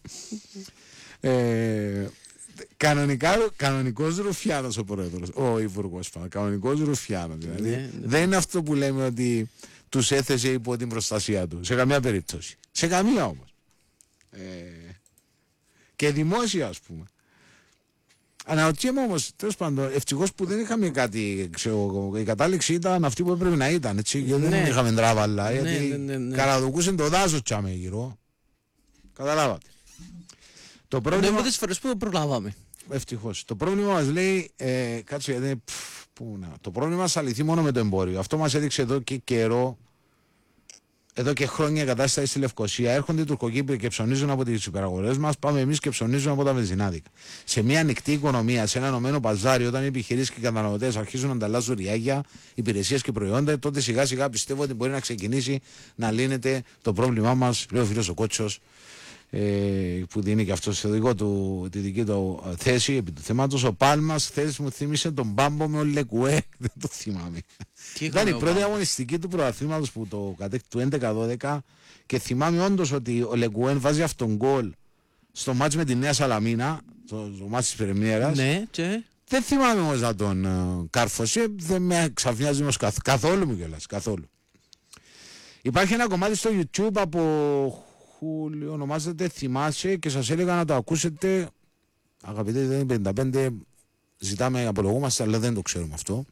Κανονικά, κανονικός Ρουφιάνος ο πρόεδρος, ο υπουργός, κανονικός Ρουφιάνος, δηλαδή. Ναι, ναι. Δεν είναι αυτό που λέμε ότι τους έθεσε υπό την προστασία του, σε καμία περίπτωση. Σε καμία όμως. Ε, και δημόσια, ας πούμε. Αναρωτιέμαι όμως, τέλος πάντων, ευτυχώς που δεν είχαμε κάτι, ξέρω, η κατάληξη ήταν αυτή που έπρεπε να ήταν, έτσι, και ναι. Δεν είχαμε τράβαλα, ναι, γιατί ναι, ναι, ναι. Καραδοκούσαν το δάσο τσάμε γύρω. Καταλάβατε. Το πρόβλημα... Είναι φορές που το προλάβαμε. Ευτυχώς. Το πρόβλημα μας λέει, ε, κάτσε, ε, πφ, πού να, το πρόβλημα μας αληθεί μόνο με το εμπόριο. Αυτό μας έδειξε εδώ και καιρό, εδώ και χρόνια η κατάσταση στη Λευκοσία. Έρχονται οι Τουρκοκύπροι και ψωνίζουν από τις υπεραγορές μας. Πάμε εμείς και ψωνίζουμε από τα βενζινάδικα. Σε μια ανοιχτή οικονομία, σε ένα ενωμένο παζάρι, όταν οι επιχειρήσεις και οι καταναλωτές αρχίζουν να ανταλλάσσουν ριάγια, υπηρεσίες και προϊόντα, τότε σιγά σιγά πιστεύω ότι μπορεί να ξεκινήσει να λύνεται το πρόβλημά μας, λέει ο φίλος ο Κότσος, ε, που δίνει και αυτό στο δικό του, τη δική του θέση επί του θέματος. Ο Πάλμας χθες μου θύμισε τον Μπάμπο με ο Λεκουέ. Δεν το θυμάμαι. Ήταν η πρώτη αγωνιστική του πρωταθλήματος που το κατέκτησε του έντεκα δώδεκα και θυμάμαι όντως ότι ο Λεκουέν βάζει αυτόν γκολ στο μάτς με τη Νέα Σαλαμίνα, το, το μάτς της Πρεμιέρας. Ναι, και... Δεν θυμάμαι όμως να τον uh, κάρφωσε, δεν με ξαφνιάζει όμως καθ, καθόλου μου κιόλας, καθόλου. Υπάρχει ένα κομμάτι στο YouTube από που ονομάζεται Θυμάσαι και σας έλεγα να το ακούσετε. Αγαπητοί, δεν είναι πενήντα πέντε, ζητάμε, απολογούμαστε, αλλά δεν το ξέρουμε αυτό.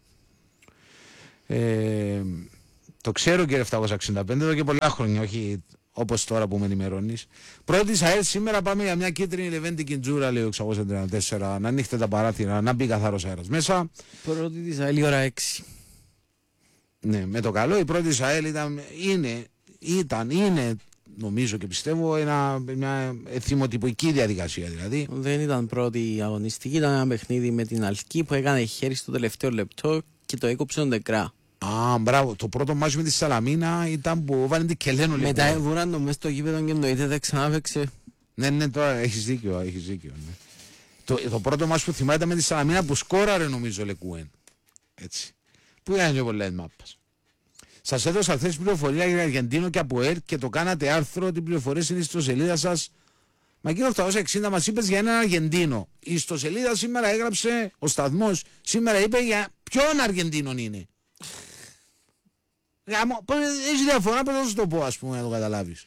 Ε, το ξέρω κύριε επτακόσια εξήντα πέντε εδώ και πολλά χρόνια, όχι όπως τώρα που με ενημερώνεις. Πρώτη ΑΕΛ, σήμερα πάμε για μια κίτρινη λεβέντη κιντζούρα, λέει ο εξακόσια τριάντα τέσσερα, να ανοίχτε τα παράθυρα, να μπει καθαρός αέρας μέσα. Πρώτη της ΑΕΛ η ώρα έξι. Ναι, με το καλό η πρώτη της ΑΕΛ ήταν, είναι, ήταν, είναι, νομίζω και πιστεύω, ένα, μια εθιμοτυπική διαδικασία δηλαδή. Δεν ήταν πρώτη αγωνιστική, ήταν ένα παιχνίδι με την Αλκή που έκανε χέρι στο τελευταίο λεπτό και το έκοψε τον Ντεκρά. Α, μπράβο. Το πρώτο μάτσο με τη Σαλαμίνα ήταν που βάλει την Κελένο λίγο. Μετά έβουραν το μέσα στο γήπεδο και το είτε δεν ξανάπαιξε. Ναι, ναι, τώρα έχεις δίκιο, έχεις δίκιο. Ναι. Το, το πρώτο μάτσο που θυμάται ήταν με τη Σαλαμίνα που σκόραρε νομίζω Λεκούεν. Έτσι. Πού ήταν και πολλά μάπας. Σας έδωσα χθες πληροφορία για Αργεντίνο και από ΕΡ και το κάνατε άρθρο ότι οι πληροφορίες είναι στο σελίδα σας. Μα κύριε οκτακόσια εξήντα μας είπες για έναν Αργεντίνο. Η ιστοσελίδα σήμερα έγραψε, ο σταθμός σήμερα είπε για ποιον Αργεντίνον είναι. Έχει διαφορά, πρέπει να σου το πω, ας πούμε, να το καταλάβεις.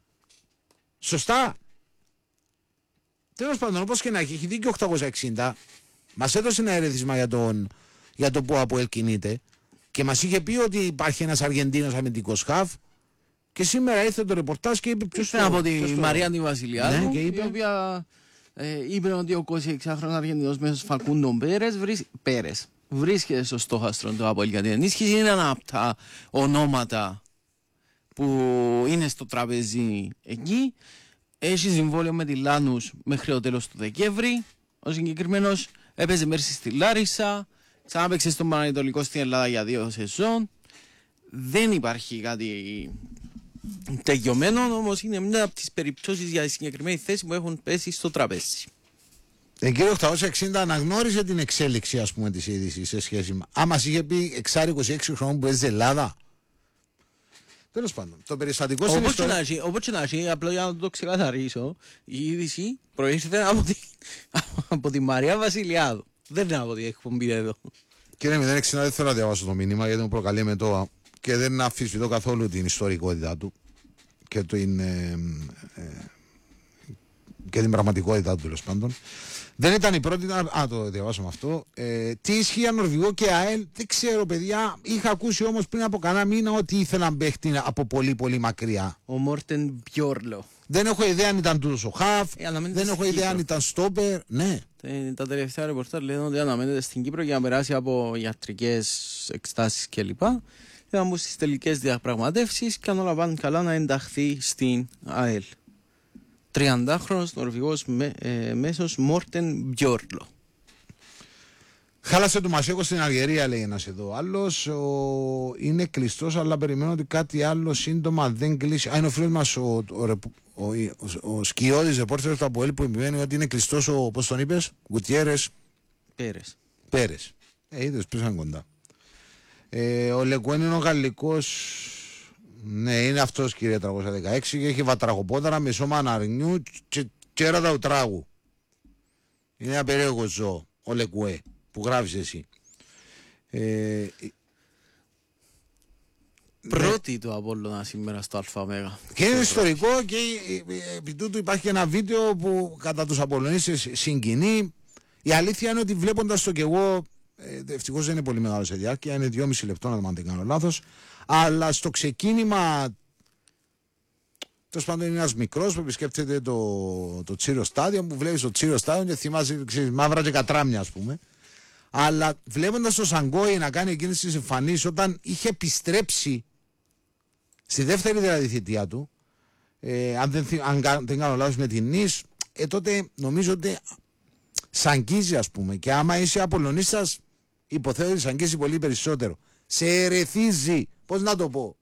Σωστά. Τέλος πάντων, όπως και να έχει, έχει δίκιο οκτακόσια εξήντα. Μας έδωσε ένα ερέθισμα για, τον, για το που από ελ κινείται και μας είχε πει ότι υπάρχει ένας Αργεντίνος αμυντικός χαφ και σήμερα ήρθε το ρεπορτάζ και είπε ποιος το... από τη Μαρία τη Βασιλιάδου, ναι, και είπε... η οποία ε, είπε ότι ο είκοσι έξιχρονος Αργεντινός μέσος Φακούντο Πέρες, βρίσ... Πέρες βρίσκεται στο στόχαστρο του ΑΠΟΕΛ για την ενίσχυση. Είναι ένα από τα ονόματα που είναι στο τραπέζι εκεί. Έχει συμβόλαιο με τη Λάνους μέχρι το τέλος του Δεκέμβρη. Ο συγκεκριμένος έπαιζε μέρση στη Λάρισα, ξανάπαιξε στον Πανανατολικό στην Ελλάδα για δύο σεζόν. Δεν υπάρχει κάτι τελειωμένο, όμως είναι μια από τις περιπτώσεις για τη συγκεκριμένη θέση που έχουν πέσει στο τραπέζι. Ε, κύριε οκτακόσια εξήντα αναγνώριζε την εξέλιξη, ας πούμε, της είδησης σε σχέση με... Άμα μας είχε πει εξάρι είκοσι έξι χρόνων που έζησε Ελλάδα. Τέλος πάντων, το περιστατικό στην ιστορία... Όπως και να έχει, απλά για να το ξεκαθαρίσω, η είδηση προήρθε από τη, από τη Μαρία Βασιλιάδου. Δεν είναι από την εκπομπή εδώ. Κύριε μηδέν εξήντα, δεν θέλω να διαβάσω το μήνυμα γιατί μου προκαλεί με το και δεν αφισβητώ καθόλου την ιστορικότητά του και την, ε, ε, και την πραγματικότητά του, τέλος πάντων. Δεν ήταν η πρώτη, α, το διαβάσαμε αυτό. Ε, τι ισχύει για Νορβηγό και ΑΕΛ, δεν ξέρω παιδιά. Είχα ακούσει όμως πριν από κανένα μήνα ότι ήθελαν παίχτη από πολύ πολύ μακριά. Ο Μόρτεν Μπιόρλο. Δεν έχω ιδέα αν ήταν τούτος ο Χαφ, ε, δεν έχω ιδέα αν ήταν στόπερ, ναι. Ε, τα τελευταία ρεπορτάζ λένε ότι αναμένεται στην Κύπρο για να περάσει από ιατρικές εξετάσεις κλπ. Για να μπουν στις τελικές διαπραγματεύσεις και αν όλα πάνε καλά να ενταχθεί στην ΑΕΛ. τριαντάχρονος Νορβηγός με, ε, μέσος Μόρτεν Μπιόρλο. Χάλασε το Μασέκο στην Αλγερία, λέει ένας εδώ. Άλλος ο... είναι κλειστός, αλλά περιμένω ότι κάτι άλλο σύντομα δεν κλείσει. Α, είναι ο φίλος μας ο, ο, ο, ο, ο, ο Σκιώδης, ρεπόρτερος του ΑΠΟΕΛ, που επιμένει ότι είναι κλειστός ο, πώς τον είπες, Γκουτιέρες. Πέρες. Πέρες. Ε, είδες, πέσαν κοντά. Ε, ο Λεκουέν είναι ο γαλλικός. Ναι, είναι αυτός κύριε τριακόσια δεκαέξι και έχει βατραχοπόδαρα με σώμα αναρνιού και τσέρατα ουτράγου. Είναι ένα περίεργο ζώο, ο Λεκουέ, που γράφεις εσύ. Ε, Πρώτη ναι. του Απόλλωνα σήμερα στο ΑΜΕΓΑ. Και είναι ιστορικό και επί τούτου υπάρχει ένα βίντεο που κατά τους Απολλωνίστες συγκινεί. Η αλήθεια είναι ότι βλέποντας το κι εγώ, ευτυχώς δεν είναι πολύ μεγάλο σε διάρκεια, είναι δυόμιση λεπτό να δεν κάνω λάθος. Αλλά στο ξεκίνημα, τέλος πάντων είναι ένας μικρός που επισκέπτεται το, το Τσίρο Στάδιο, που βλέπεις το Τσίρο Στάδιο και θυμάσαι ξέρεις, μαύρα και κατράμια ας πούμε. Αλλά βλέποντας το Σαγκόη να κάνει εκείνες τις εμφανίσεις όταν είχε επιστρέψει στη δεύτερη δηλαδή θητεία του, ε, αν, δεν, αν δεν κάνω λάθος με την Νις, ε, τότε νομίζω ότι σ' αγγίζει ας πούμε. Και άμα είσαι Απολλωνίστας, υποθέτω ότι σ' αγγίζει πολύ περισσότερο. Σε ερεθίζει. Πώς να το πω.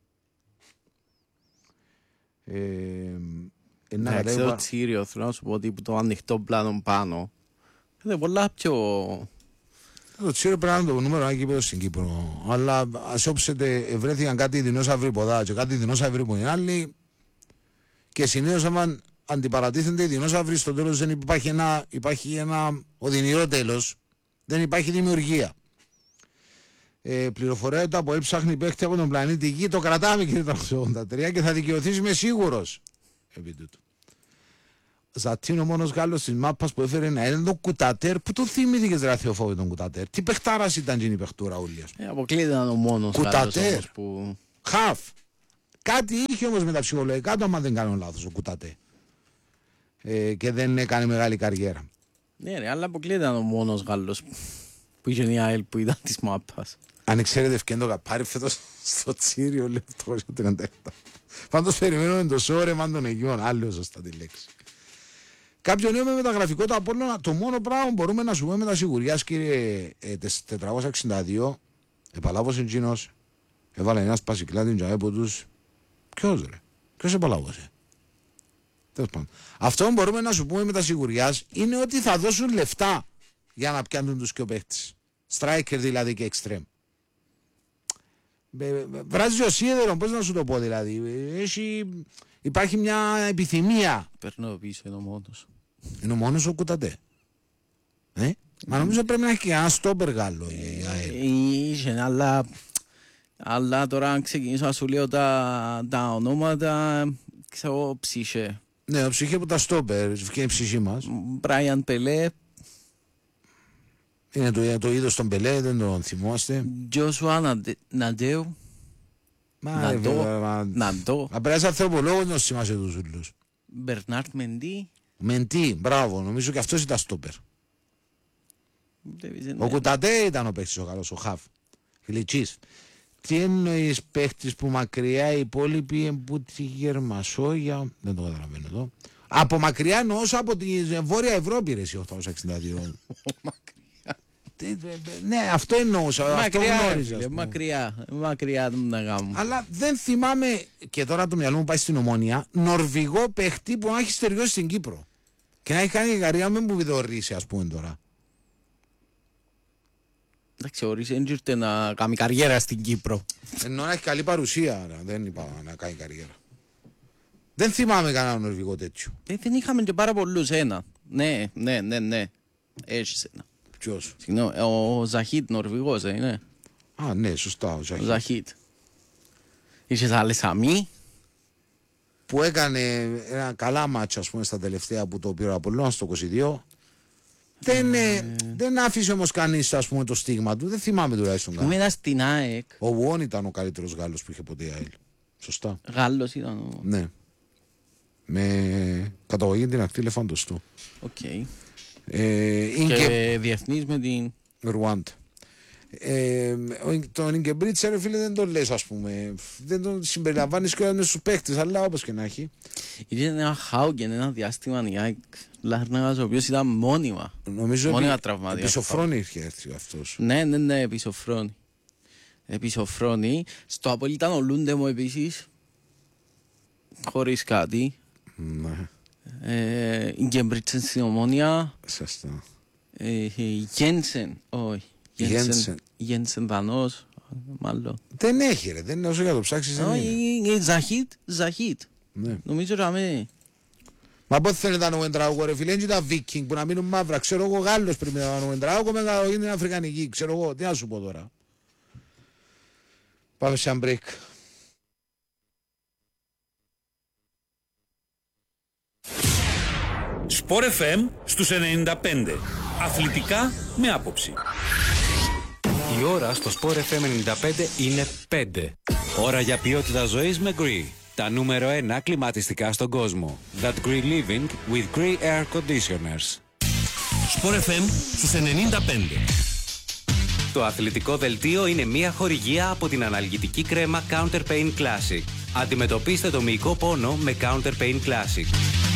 Ε, ένα ξέρω Τσίριο, θέλω να σου πω ότι το ανοιχτό πλάνο πάνω είναι πολλά πιο... Το Τσίριο πρέπει να είναι το νούμερο ένα κήπεδο στην Κύπρο. Αλλά ας όψετε, βρέθηκαν κάτι δεινόσαυροι ποδά και κάτι δεινόσαυροι που είναι άλλοι και συνήθως άμα αντιπαρατίθενται οι δεινόσαυροι στο τέλος δεν υπάρχει ένα, υπάρχει ένα οδυνηρό τέλος. Δεν υπάρχει δημιουργία. Ε, πληροφορία ότι το ΑΠΟΕΛ ψάχνει παίχτη από τον πλανήτη Γη. Το κρατάμε κύριε τριακόσια ογδόντα τρία και θα δικαιωθείς, είμαι σίγουρος. επί τούτου. Ζατίνο μόνος Γάλλος της μάπας που έφερε ένα είναι το Κουτατέρ. Πού το θυμήθηκες ρε Θεοφόβη τον Κουτατέρ? Τι παιχτάρας ήταν η παιχτούρα ούλη? Ε, αποκλείται να είναι ο μόνος Γάλλος όμως που... Χαφ. Κάτι είχε όμως με τα ψυχολογικά του άμα δεν κάνω λάθος ο Κουτατέρ. Ε, και δεν έκανε μεγάλη καριέρα. Ναι ρε, αλλά αποκλείται να είναι ο μόνος Γάλλος που είχε η ΑΕΛ που ήταν της μάπας. Αν ξέρετε ευκέντο καπάρι φέτος στο Τσίριο λεπτό τριάντα επτά. Πάντως περιμένουμε το σώρεμα των Αιγιών. Άλλο σωστά τη λέξη. Κάποιο νέο με μεταγραφικό το Απόλλωνα. Το μόνο πράγμα που μπορούμε να σου πούμε με τα σιγουριάς, κύριε ε, τετρακόσια εξήντα δύο, επαλάβωσε εκείνος, έβαλε ένα σπασικλάτι για από τους. Ποιος ρε, ποιος επαλάβωσε? Τέλος πάντων. Αυτό που μπορούμε να σου πούμε με τα σιγουριάς είναι ότι θα δώσουν λεφτά για να πιάνουν τους και ο παίχτης. Striker δηλαδή και extreme. Βράζει ο σίδερο, πώς να σου το πω δηλαδή. Έχει, υπάρχει μια επιθυμία. Περνώ πίσω, είναι ο μόνος. Είναι ο μόνος ο Κουτατέ. Ε? Μα νομίζω πρέπει να έχει και ένα στόπερ Γάλλο. Είχε, αλλά, αλλά τώρα αν ξεκινήσω να σου λέω τα, τα ονόματα, ξέρω ψυχέ. Ναι, ο ψυχέ που τα στόπερ, και η ψυχή μας. Μπράιαν Πελέ. Είναι το, το είδος των Πελέ, δεν τον θυμόστε. Τζόσουα Ναντέου. Ναντό. Απ' ανθρωπολόγος να σημάσαι τους ούλους. Μπερνάρτ Μεντί. Μεντί, μπράβο, νομίζω και αυτός ήταν στόπερ. Ο Κουτατέ ήταν ο παίχτης ο καλός, ο Χαφ. Γλυτσής. Τι εννοείς παίχτης που μακριά οι υπόλοιποι που τη Γερμασόγια, δεν το καταλαβαίνω εδώ. Από μακριά εννοώ από τη Βόρεια Ευρώπη ρε εσύ οκτακόσια εξήντα δύο. Ναι, αυτό εννοούσα. Μακριά, αυτό γνώριζα, φίλε, μακριά, μακριά να γάμω. Αλλά δεν θυμάμαι, και τώρα το μυαλό μου πάει στην Ομόνια, Νορβηγό παίχτη που να έχει στεριώσει στην Κύπρο. Και να έχει κάνει καριέρα με που βιδωρήσει, ας πούμε τώρα. Εντάξει, ορίσε, δεν ήρθε να κάνει καριέρα στην Κύπρο. Ενώ να έχει καλή παρουσία, άρα, δεν είπα να κάνει καριέρα. Δεν θυμάμαι κανένα Νορβηγό τέτοιο. Ε, δεν είχαμε και πάρα πολλούς, ένα. Ναι, ναι, ναι, ναι. Έχεις ένα. Ποιος? Συγγνώμη, ο Ζαχίτ Νορβηγός, ε, είναι. Α, ναι, σωστά, ο Ζαχίτ. Ο Ζαχίτ. Είχες άλλες αμή. Που έκανε ένα καλά μάτσα, ας πούμε, στα τελευταία που το πήρε ο Απολλώνας στο είκοσι δύο. Δεν, ε, δεν άφησε όμως κανείς, ας πούμε, το στίγμα του. Δεν θυμάμαι τουλάχιστον καν. Ήμουν στην ΑΕΚ. Ο Βουόν ήταν ο καλύτερος Γάλλος που είχε ποτέ η ΑΕΛ. Σωστά. Γάλλος ήταν ο... Ναι. Με καταγωγή την ακτή Λεφαντοστού. Οκ. Okay. Ε, και και διεθνής με την Ρουάντα. Ε, τον Ιγκεμπρίτσερ, φίλε, δεν τον λες, ας πούμε. Δεν τον συμπεριλαμβάνεις και με στους παίχτες, αλλά όπως και να έχει. Ήταν ένα Χάουγκεν, ένα διάστημα η Λάρναγας, ο οποίος ήταν μόνιμα. Νομίζω μόνιμα τραυματία. Επισοφρόνη είχε έρθει αυτός. Ναι, ναι, ναι, επισοφρόνη. Επισοφρόνη. Στο Απόλλη ήταν ο Λούντεμο επίσης. Χωρίς κάτι. Ναι. Ε, Ιγκεμπρίτσεν στην Ομόνια. Σωστά. Ε, Γένσεν, όχι. Γένσεν, Γένσεν Δανός, μάλλον. Δεν έχει ρε, δεν είναι όσο για το ψάξεις. Όχι, Ζαχίτ, Ζαχίτ. Ναι. Νομίζω ότι μα πότε θέλει να είναι ο Εντράουγο ρε φίλε, είναι τα Βίκινγκ που να μείνουν μαύρα. Ξέρω εγώ Γάλλος πρέπει να είναι ο Εντράουγο, με είναι Αφρικανική. Ξέρω εγώ, τι να σου πω τώρα. Πάμε σε ένα break. Σπορ εφ εμ στους ενενήντα πέντε. Αθλητικά με άποψη. Η ώρα στο Σπορ εφ εμ ενενήντα πέντε είναι πέντε. Ώρα για ποιότητα ζωής με Gree. Τα νούμερο ένα κλιματιστικά στον κόσμο. That Gree Living with Gree Air Conditioners. Σπορ εφ εμ στους ενενήντα πέντε. Το αθλητικό δελτίο είναι μια χορηγία από την αναλγητική κρέμα Counter Pain Classic. Αντιμετωπίστε το μυϊκό πόνο με Counter Pain Classic.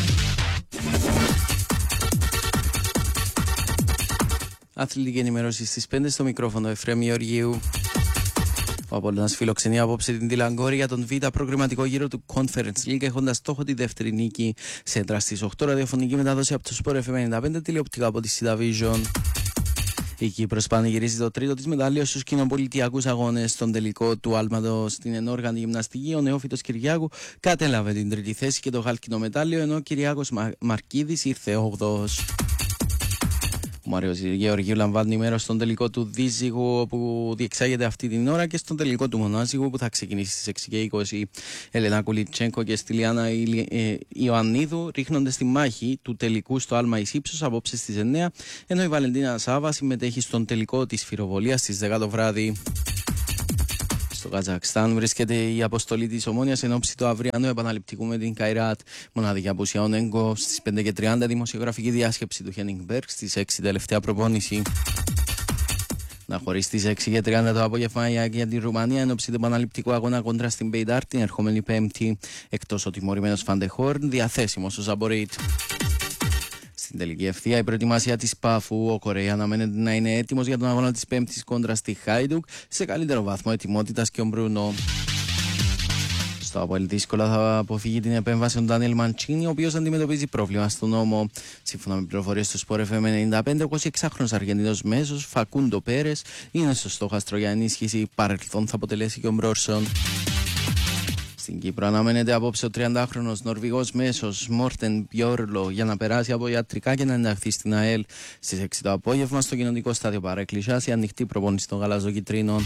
Αθλητική ενημέρωση στις πέντε στο μικρόφωνο Εφραίμ Γεωργίου. Ο Απόλλωνας φιλοξενεί απόψε την Τιλαγκόρη για τον Β' προκριματικό γύρο του Conference League, έχοντας στόχο τη δεύτερη νίκη. Σέντρα στις οκτώ, ραδιοφωνική μετάδοση από το Sport εφ εμ ενενήντα πέντε, τηλεοπτικά από τη Cidavision. Η Κύπρος πανηγυρίζει το τρίτο της μετάλλιο στους κοινοπολιτιακούς αγώνες. Στον τελικό του άλματος στην ενόργανη γυμναστική, ο νεόφυτος Κυριάκου κατέλαβε την τρίτη θέση και το χάλκινο μετάλλιο, ενώ ο Κυριάκος Μα... Μαρκίδης ήρθε όγδοος. Ο Μάριος Γεωργίου λαμβάνει μέρος στον τελικό του Δίζυγου που διεξάγεται αυτή την ώρα και στον τελικό του Μονάζυγου που θα ξεκινήσει στις έξι και είκοσι. Ελένα Κουλιτσέγκο και Στυλιάνα Ιωαννίδου ρίχνονται στη μάχη του τελικού στο Άλμα εις ύψος απόψε στις εννιά, ενώ η Βαλεντίνα Σάβα συμμετέχει στον τελικό της φυροβολίας στις δέκα το βράδυ. Στο Καζακστάν βρίσκεται η αποστολή της Ομόνοιας εν ώψη του αυριανού επαναληπτικού με την Καϊράτ. Μοναδική απουσία Ονέγκο στις πέντε και τριάντα, δημοσιογραφική διάσκεψη του Χένιγκμπεργκ στις έξι τελευταία προπόνηση. Να χωρίσει στις έξι και τριάντα το απόγευμα για την Ρουμανία εν ώψη του επαναληπτικού αγώνα κόντρα στην Πεϊντάρ την ερχόμενη Πέμπτη. Εκτός ο τιμωρημένος Φαντεχόρν διαθέσιμος ο Ζαμπορίτ. Στην τελική ευθεία, η προετοιμασία της Πάφου. Ο Κορέα αναμένεται να είναι έτοιμος για τον αγώνα της Πέμπτης κόντρα στη Χάιντουκ σε καλύτερο βαθμό ετοιμότητας και ο Μπρούνο. Στο Αποέλ δύσκολα θα αποφύγει την επέμβαση του Ντάνιελ Μαντσίνι, ο οποίος αντιμετωπίζει πρόβλημα στον ώμο. Σύμφωνα με πληροφορίες του Sport εφ εμ ενενήντα πέντε, ο εικοσιεξάχρονος Αργεντινός μέσος Φακούντο Πέρες είναι στο στόχαστρο για ενίσχυση. Παρελθόν θα αποτελέσει και ο Μπρόρσον. Στην Κύπρο αναμένεται απόψε ο τριαντάχρονος Νορβηγός μέσος Μόρτεν Μπιόρλο για να περάσει από ιατρικά και να ενταχθεί στην ΑΕΛ. Στις έξι το απόγευμα στο κοινωνικό στάδιο Παρέκκλησιας η ανοιχτή προπόνηση των γαλαζοκυτρίνων.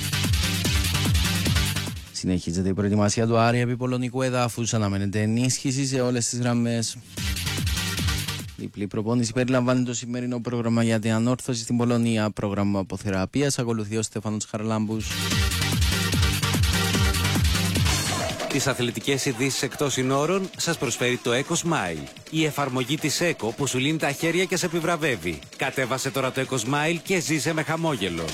Συνεχίζεται η προετοιμασία του Άρη επί πολωνικού εδάφους. Αναμένεται ενίσχυση σε όλες τις γραμμές. Διπλή προπόνηση περιλαμβάνει το σημερινό πρόγραμμα για την ανόρθωση στην Πολωνία. Πρόγραμμα αποθεραπείας ακολουθεί ο Στέφανος Χαρλάμπους. Τις αθλητικές ειδήσεις εκτός συνόρων σας προσφέρει το EcoSmile, η εφαρμογή της Eco που σου λύνει τα χέρια και σε επιβραβεύει. Κατέβασε τώρα το EcoSmile και ζήσε με χαμόγελο.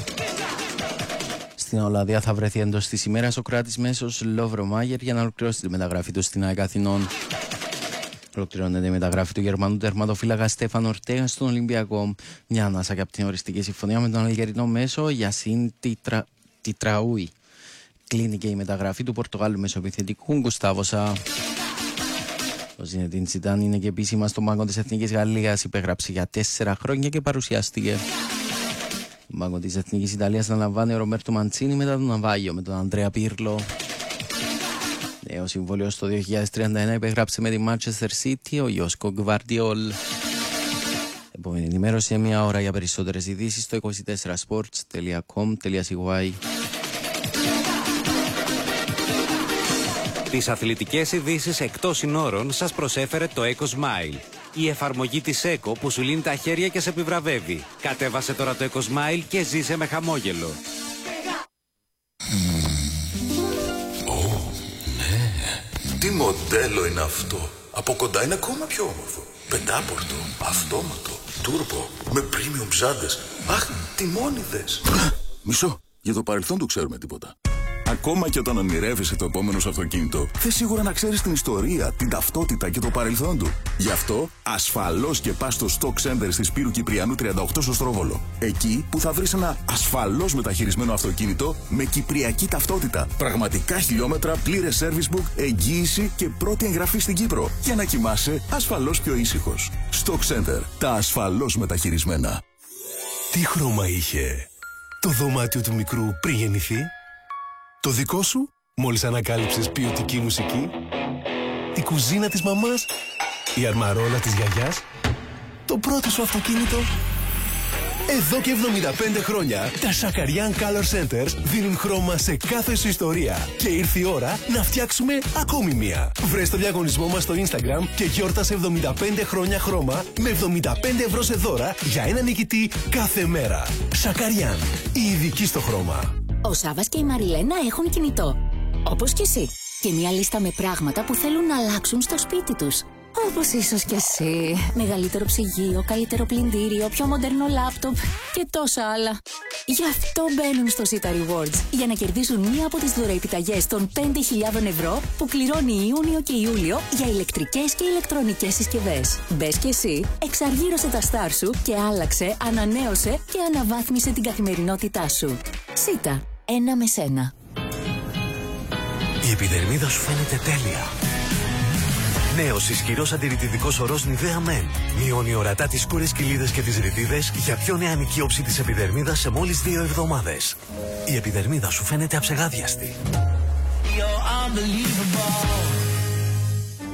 Στην Ολλανδία θα βρεθεί εντός της ημέρας ο Κροάτης μέσος Λόβρο Μάγερ για να ολοκληρώσει τη μεταγραφή του στην ΑΕΚ Αθηνών. Ολοκληρώνεται η μεταγραφή του Γερμανού τερματοφύλακα Στέφαν Ορτέγα στον Ολυμπιακό. Μια ανάσα και από την οριστική συμφωνία με τον Αλγερινό μέσο Γιασίν Τιτρα... Τιτραούι. Κλείνει και η μεταγραφή του Πορτογάλου μεσοεπιθετικού Γκουστάβοσα. Ο Ζινεντίν Ζιντάν είναι και επίσημα στον πάγκο της Εθνικής Γαλλίας. Υπέγραψε για τέσσερα χρόνια και παρουσιάστηκε. Τον πάγκο της Εθνικής Ιταλίας αναλαμβάνει ο Ρομπέρτο Μαντσίνι μετά τον Ναβάγιο με τον Ανδρέα Πίρλο. Νέο συμβόλαιο στο δύο χιλιάδες τριάντα ένα υπέγραψε με τη Manchester City ο Ιόσκο Γκβαρντιόλ. Επόμενη ενημέρωση σε μια ώρα για περισσότερες ειδήσεις στο είκοσι τέσσερα sports τελεία com τελεία c y. Τις αθλητικές ειδήσεις εκτός συνόρων σας προσέφερε το EcoSmile, η εφαρμογή της Eco που σου λύνει τα χέρια και σε επιβραβεύει. Κατέβασε τώρα το EcoSmile και ζήσε με χαμόγελο. Ω, ναι. Τι μοντέλο είναι αυτό. Από κοντά είναι ακόμα πιο όμορφο. Πεντάπορτο, αυτόματο, τούρμπο, με premium ψάντες. Αχ, τιμόνιδες. Μισό, για το παρελθόν του ξέρουμε τίποτα. Ακόμα και όταν ονειρεύεσαι το επόμενο σου αυτοκίνητο, θες σίγουρα να ξέρεις την ιστορία, την ταυτότητα και το παρελθόν του. Γι' αυτό, ασφαλώς και πας στο Stock Center στη Σπύρου Κυπριανού τριάντα οκτώ στο Στρόβολο. Εκεί που θα βρεις ένα ασφαλώς μεταχειρισμένο αυτοκίνητο με κυπριακή ταυτότητα. Πραγματικά χιλιόμετρα, πλήρες service book, εγγύηση και πρώτη εγγραφή στην Κύπρο. Για να κοιμάσαι ασφαλώς πιο ήσυχος. Stock Center. Τα ασφαλώς μεταχειρισμένα. Τι χρώμα είχε το δωμάτιο του μικρού πριν γεννηθεί? Το δικό σου, μόλις ανακάλυψες ποιοτική μουσική? Η κουζίνα της μαμάς? Η αρμαρόλα της γιαγιάς? Το πρώτο σου αυτοκίνητο? Εδώ και εβδομήντα πέντε χρόνια, τα Shakarian Color Centers δίνουν χρώμα σε κάθε σου ιστορία. Και ήρθε η ώρα να φτιάξουμε ακόμη μία. Βρες το διαγωνισμό μας στο Instagram και γιόρτασε εβδομήντα πέντε χρόνια χρώμα με εβδομήντα πέντε ευρώ σε δώρα για ένα νικητή κάθε μέρα. Shakarian, η ειδική στο χρώμα. Ο Σάββας και η Μαριλένα έχουν κινητό. Όπως και εσύ. Και μια λίστα με πράγματα που θέλουν να αλλάξουν στο σπίτι τους. Όπως ίσως και εσύ. Μεγαλύτερο ψυγείο, καλύτερο πλυντήριο, πιο μοντέρνο λάπτοπ και τόσα άλλα. Γι' αυτό μπαίνουν στο Sita Rewards. Για να κερδίσουν μία από τις δωρεοεπιταγές των πέντε χιλιάδες ευρώ που κληρώνει Ιούνιο και Ιούλιο για ηλεκτρικές και ηλεκτρονικές συσκευές. Μπες και εσύ, εξαργύρωσε τα στάρ σου και άλλαξε, ανανέωσε και αναβάθμισε την καθημερινότητά σου. Sita. Ένα με σένα. Η επιδερμίδα σου φαίνεται τέλεια. Νέος ισχυρός αντιρρητιδικός ορός Nivea Men. Μειώνει ορατά τις σκούρες κοιλίδες και τις ρητίδες για πιο νεανική όψη της επιδερμίδας σε μόλις δύο εβδομάδες. Η επιδερμίδα σου φαίνεται αψεγάδιαστη.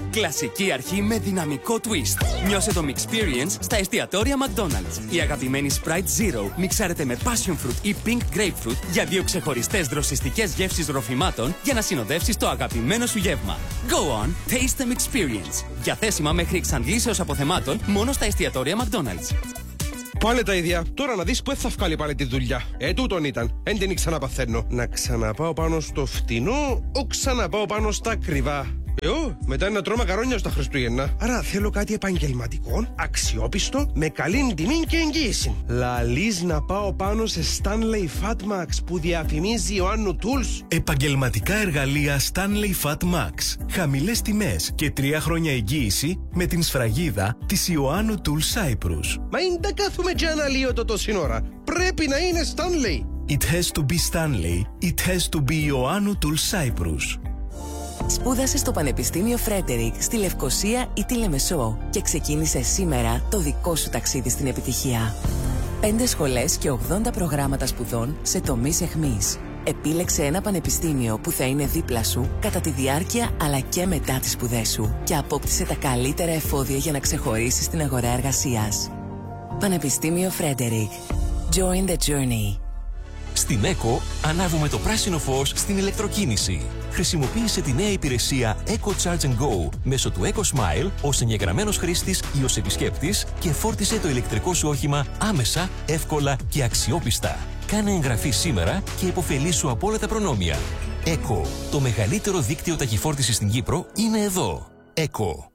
Κλασική αρχή με δυναμικό twist. Νιώσε το Mixperience στα εστιατόρια McDonald's. Η αγαπημένη Sprite Zero μιξάρεται με Passion Fruit ή Pink Grapefruit για δύο ξεχωριστές δροσιστικές γεύσεις ροφημάτων για να συνοδεύσεις το αγαπημένο σου γεύμα. Go on, taste the Mixperience. Διαθέσιμα μέχρι εξαντλήσεως αποθεμάτων μόνο στα εστιατόρια McDonald's. Πάλι τα ίδια. Τώρα να δεις που θα βγάλει πάλι τη δουλειά. Ε, τούτον ήταν. Εν την ξαναπαθαίνω. Να ξαναπάω πάνω στο φτηνό, ο ξαναπάω πάνω στα ακριβά. Εγώ, μετά είναι να τρώω μακαρόνια στα Χριστούγεννα. Άρα θέλω κάτι επαγγελματικό, αξιόπιστο, με καλή τιμή και εγγύηση. Λαλείς να πάω πάνω σε Stanley Fatmax που διαφημίζει Ιωάννου Tools. Επαγγελματικά εργαλεία Stanley Fatmax. Χαμηλές τιμές και τρία χρόνια εγγύηση με την σφραγίδα της Ιωάννου Tools Cyprus. Μα είναι τα κάθουμε και αναλύω το τόση ώρα. Πρέπει να είναι Stanley. It has to be Stanley. It has to be Ιωάννου Tools Cyprus. Σπούδασε στο Πανεπιστήμιο Φρέντερικ στη Λευκοσία ή τη Λεμεσό και ξεκίνησε σήμερα το δικό σου ταξίδι στην επιτυχία. Πέντε σχολές και ογδόντα προγράμματα σπουδών σε τομείς εχμής. Επίλεξε ένα πανεπιστήμιο που θα είναι δίπλα σου κατά τη διάρκεια αλλά και μετά τις σπουδές σου και απόκτησε τα καλύτερα εφόδια για να ξεχωρίσεις στην αγορά εργασίας. Πανεπιστήμιο Φρέντερικ. Join the journey. Στην ΕΚΟ ανάβουμε το πράσινο φως στην ηλεκτροκίνηση. Χρησιμοποίησε τη νέα υπηρεσία Eco Charge and Go μέσω του Eco Smile ως εγγεγραμμένος χρήστης ή ως επισκέπτης και φόρτισε το ηλεκτρικό σου όχημα άμεσα, εύκολα και αξιόπιστα. Κάνε εγγραφή σήμερα και υποφελήσου από όλα τα προνόμια. ΕΚΟ, το μεγαλύτερο δίκτυο ταχυφόρτισης στην Κύπρο, είναι εδώ. ΕΚΟ.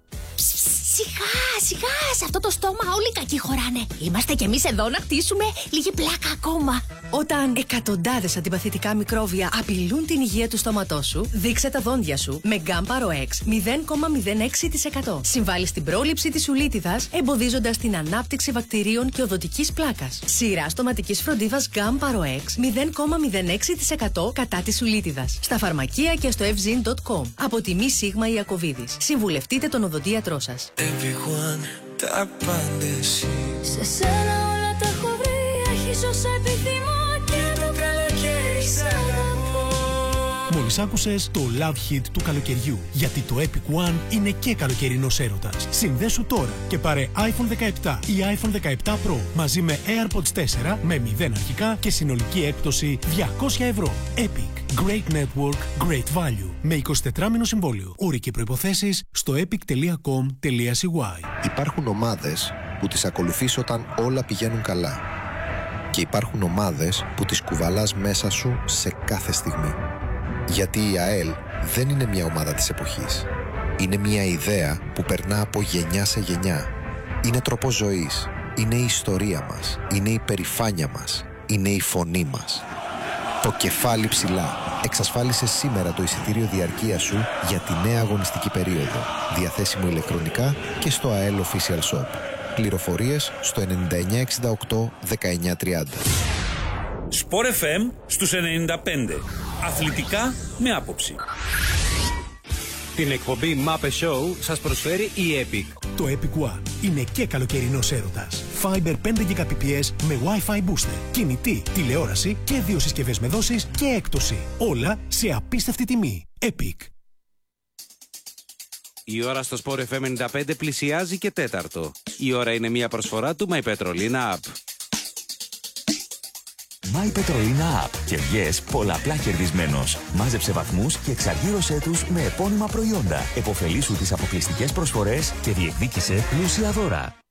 Σιγά, σιγά, σε αυτό το στόμα όλοι οι κακοί χωράνε. Είμαστε κι εμείς εδώ να χτίσουμε λίγη πλάκα ακόμα. Όταν εκατοντάδες αντιπαθητικά μικρόβια απειλούν την υγεία του στόματός σου, δείξε τα δόντια σου με Gamparo X μηδέν κόμμα μηδέν έξι τοις εκατό. Συμβάλλει στην πρόληψη της ουλίτιδας, εμποδίζοντας την ανάπτυξη βακτηρίων και οδοντικής πλάκας. Σειρά στοματικής φροντίδας Gamparo X μηδέν κόμμα μηδέν έξι τοις εκατό κατά της ουλίτιδας. Στα φαρμακεία και στο ευζήν τελεία κομ. Από τη Μη Σίγμα Ιακωβίδης. Συμβουλευτείτε τον οδοντίατρό σας. Everyone, τα απάντηση. Σε σένα όλα τα έχω βρει. Έχεις όσα επιθυμώ και το καλοκαίρι σ' αγαπώ. Μόλις άκουσες το Love Hit του καλοκαιριού. Γιατί το Epic One είναι και καλοκαιρινός έρωτας. Συνδέσου τώρα και πάρε άιφον δεκαεπτά ή άιφον δεκαεπτά Pro μαζί με AirPods τέσσερα με μηδέν αρχικά και συνολική έκπτωση διακόσια ευρώ. Epic. Great Network, Great Value. Με εικοσιτετράμηνο συμβόλαιο. Όροι και προϋποθέσεις στο epic τελεία com τελεία c y. Υπάρχουν ομάδες που τις ακολουθείς όταν όλα πηγαίνουν καλά. Και υπάρχουν ομάδες που τις κουβαλάς μέσα σου σε κάθε στιγμή. Γιατί η ΑΕΛ δεν είναι μια ομάδα της εποχής. Είναι μια ιδέα που περνά από γενιά σε γενιά. Είναι τρόπος ζωής. Είναι η ιστορία μας. Είναι η περηφάνεια μας. Είναι η φωνή μας. Το κεφάλι ψηλά. Εξασφάλισε σήμερα το εισιτήριο διαρκείας σου για τη νέα αγωνιστική περίοδο. Διαθέσιμο ηλεκτρονικά και στο ΑΕΛ Official Shop. Πληροφορίες στο ενενήντα εννιά εξήντα οκτώ δεκαεννιά τριάντα. Sport εφ εμ στους ενενήντα πέντε. Αθλητικά με άποψη. Την εκπομπή Mape Show σας προσφέρει η Epic. Το Epic One είναι και καλοκαιρινός έρωτας. Fiber πέντε γιγαμπιτ με Wi-Fi booster, κινητή, τηλεόραση και δύο συσκευές με δόσεις και έκπτωση. Όλα σε απίστευτη τιμή. Epic. Η ώρα στο Sport εφ εμ ενενήντα πέντε πλησιάζει και τέταρτο. Η ώρα είναι μια προσφορά του My Petrolina App. My Petrolina App. Κερδιές πολλαπλά κερδισμένος. Μάζεψε βαθμούς και εξαργύρωσέ τους με επώνυμα προϊόντα. Εποφελήσου τις αποκλειστικές προσφορές και διεκδίκησε πλούσια δώρα.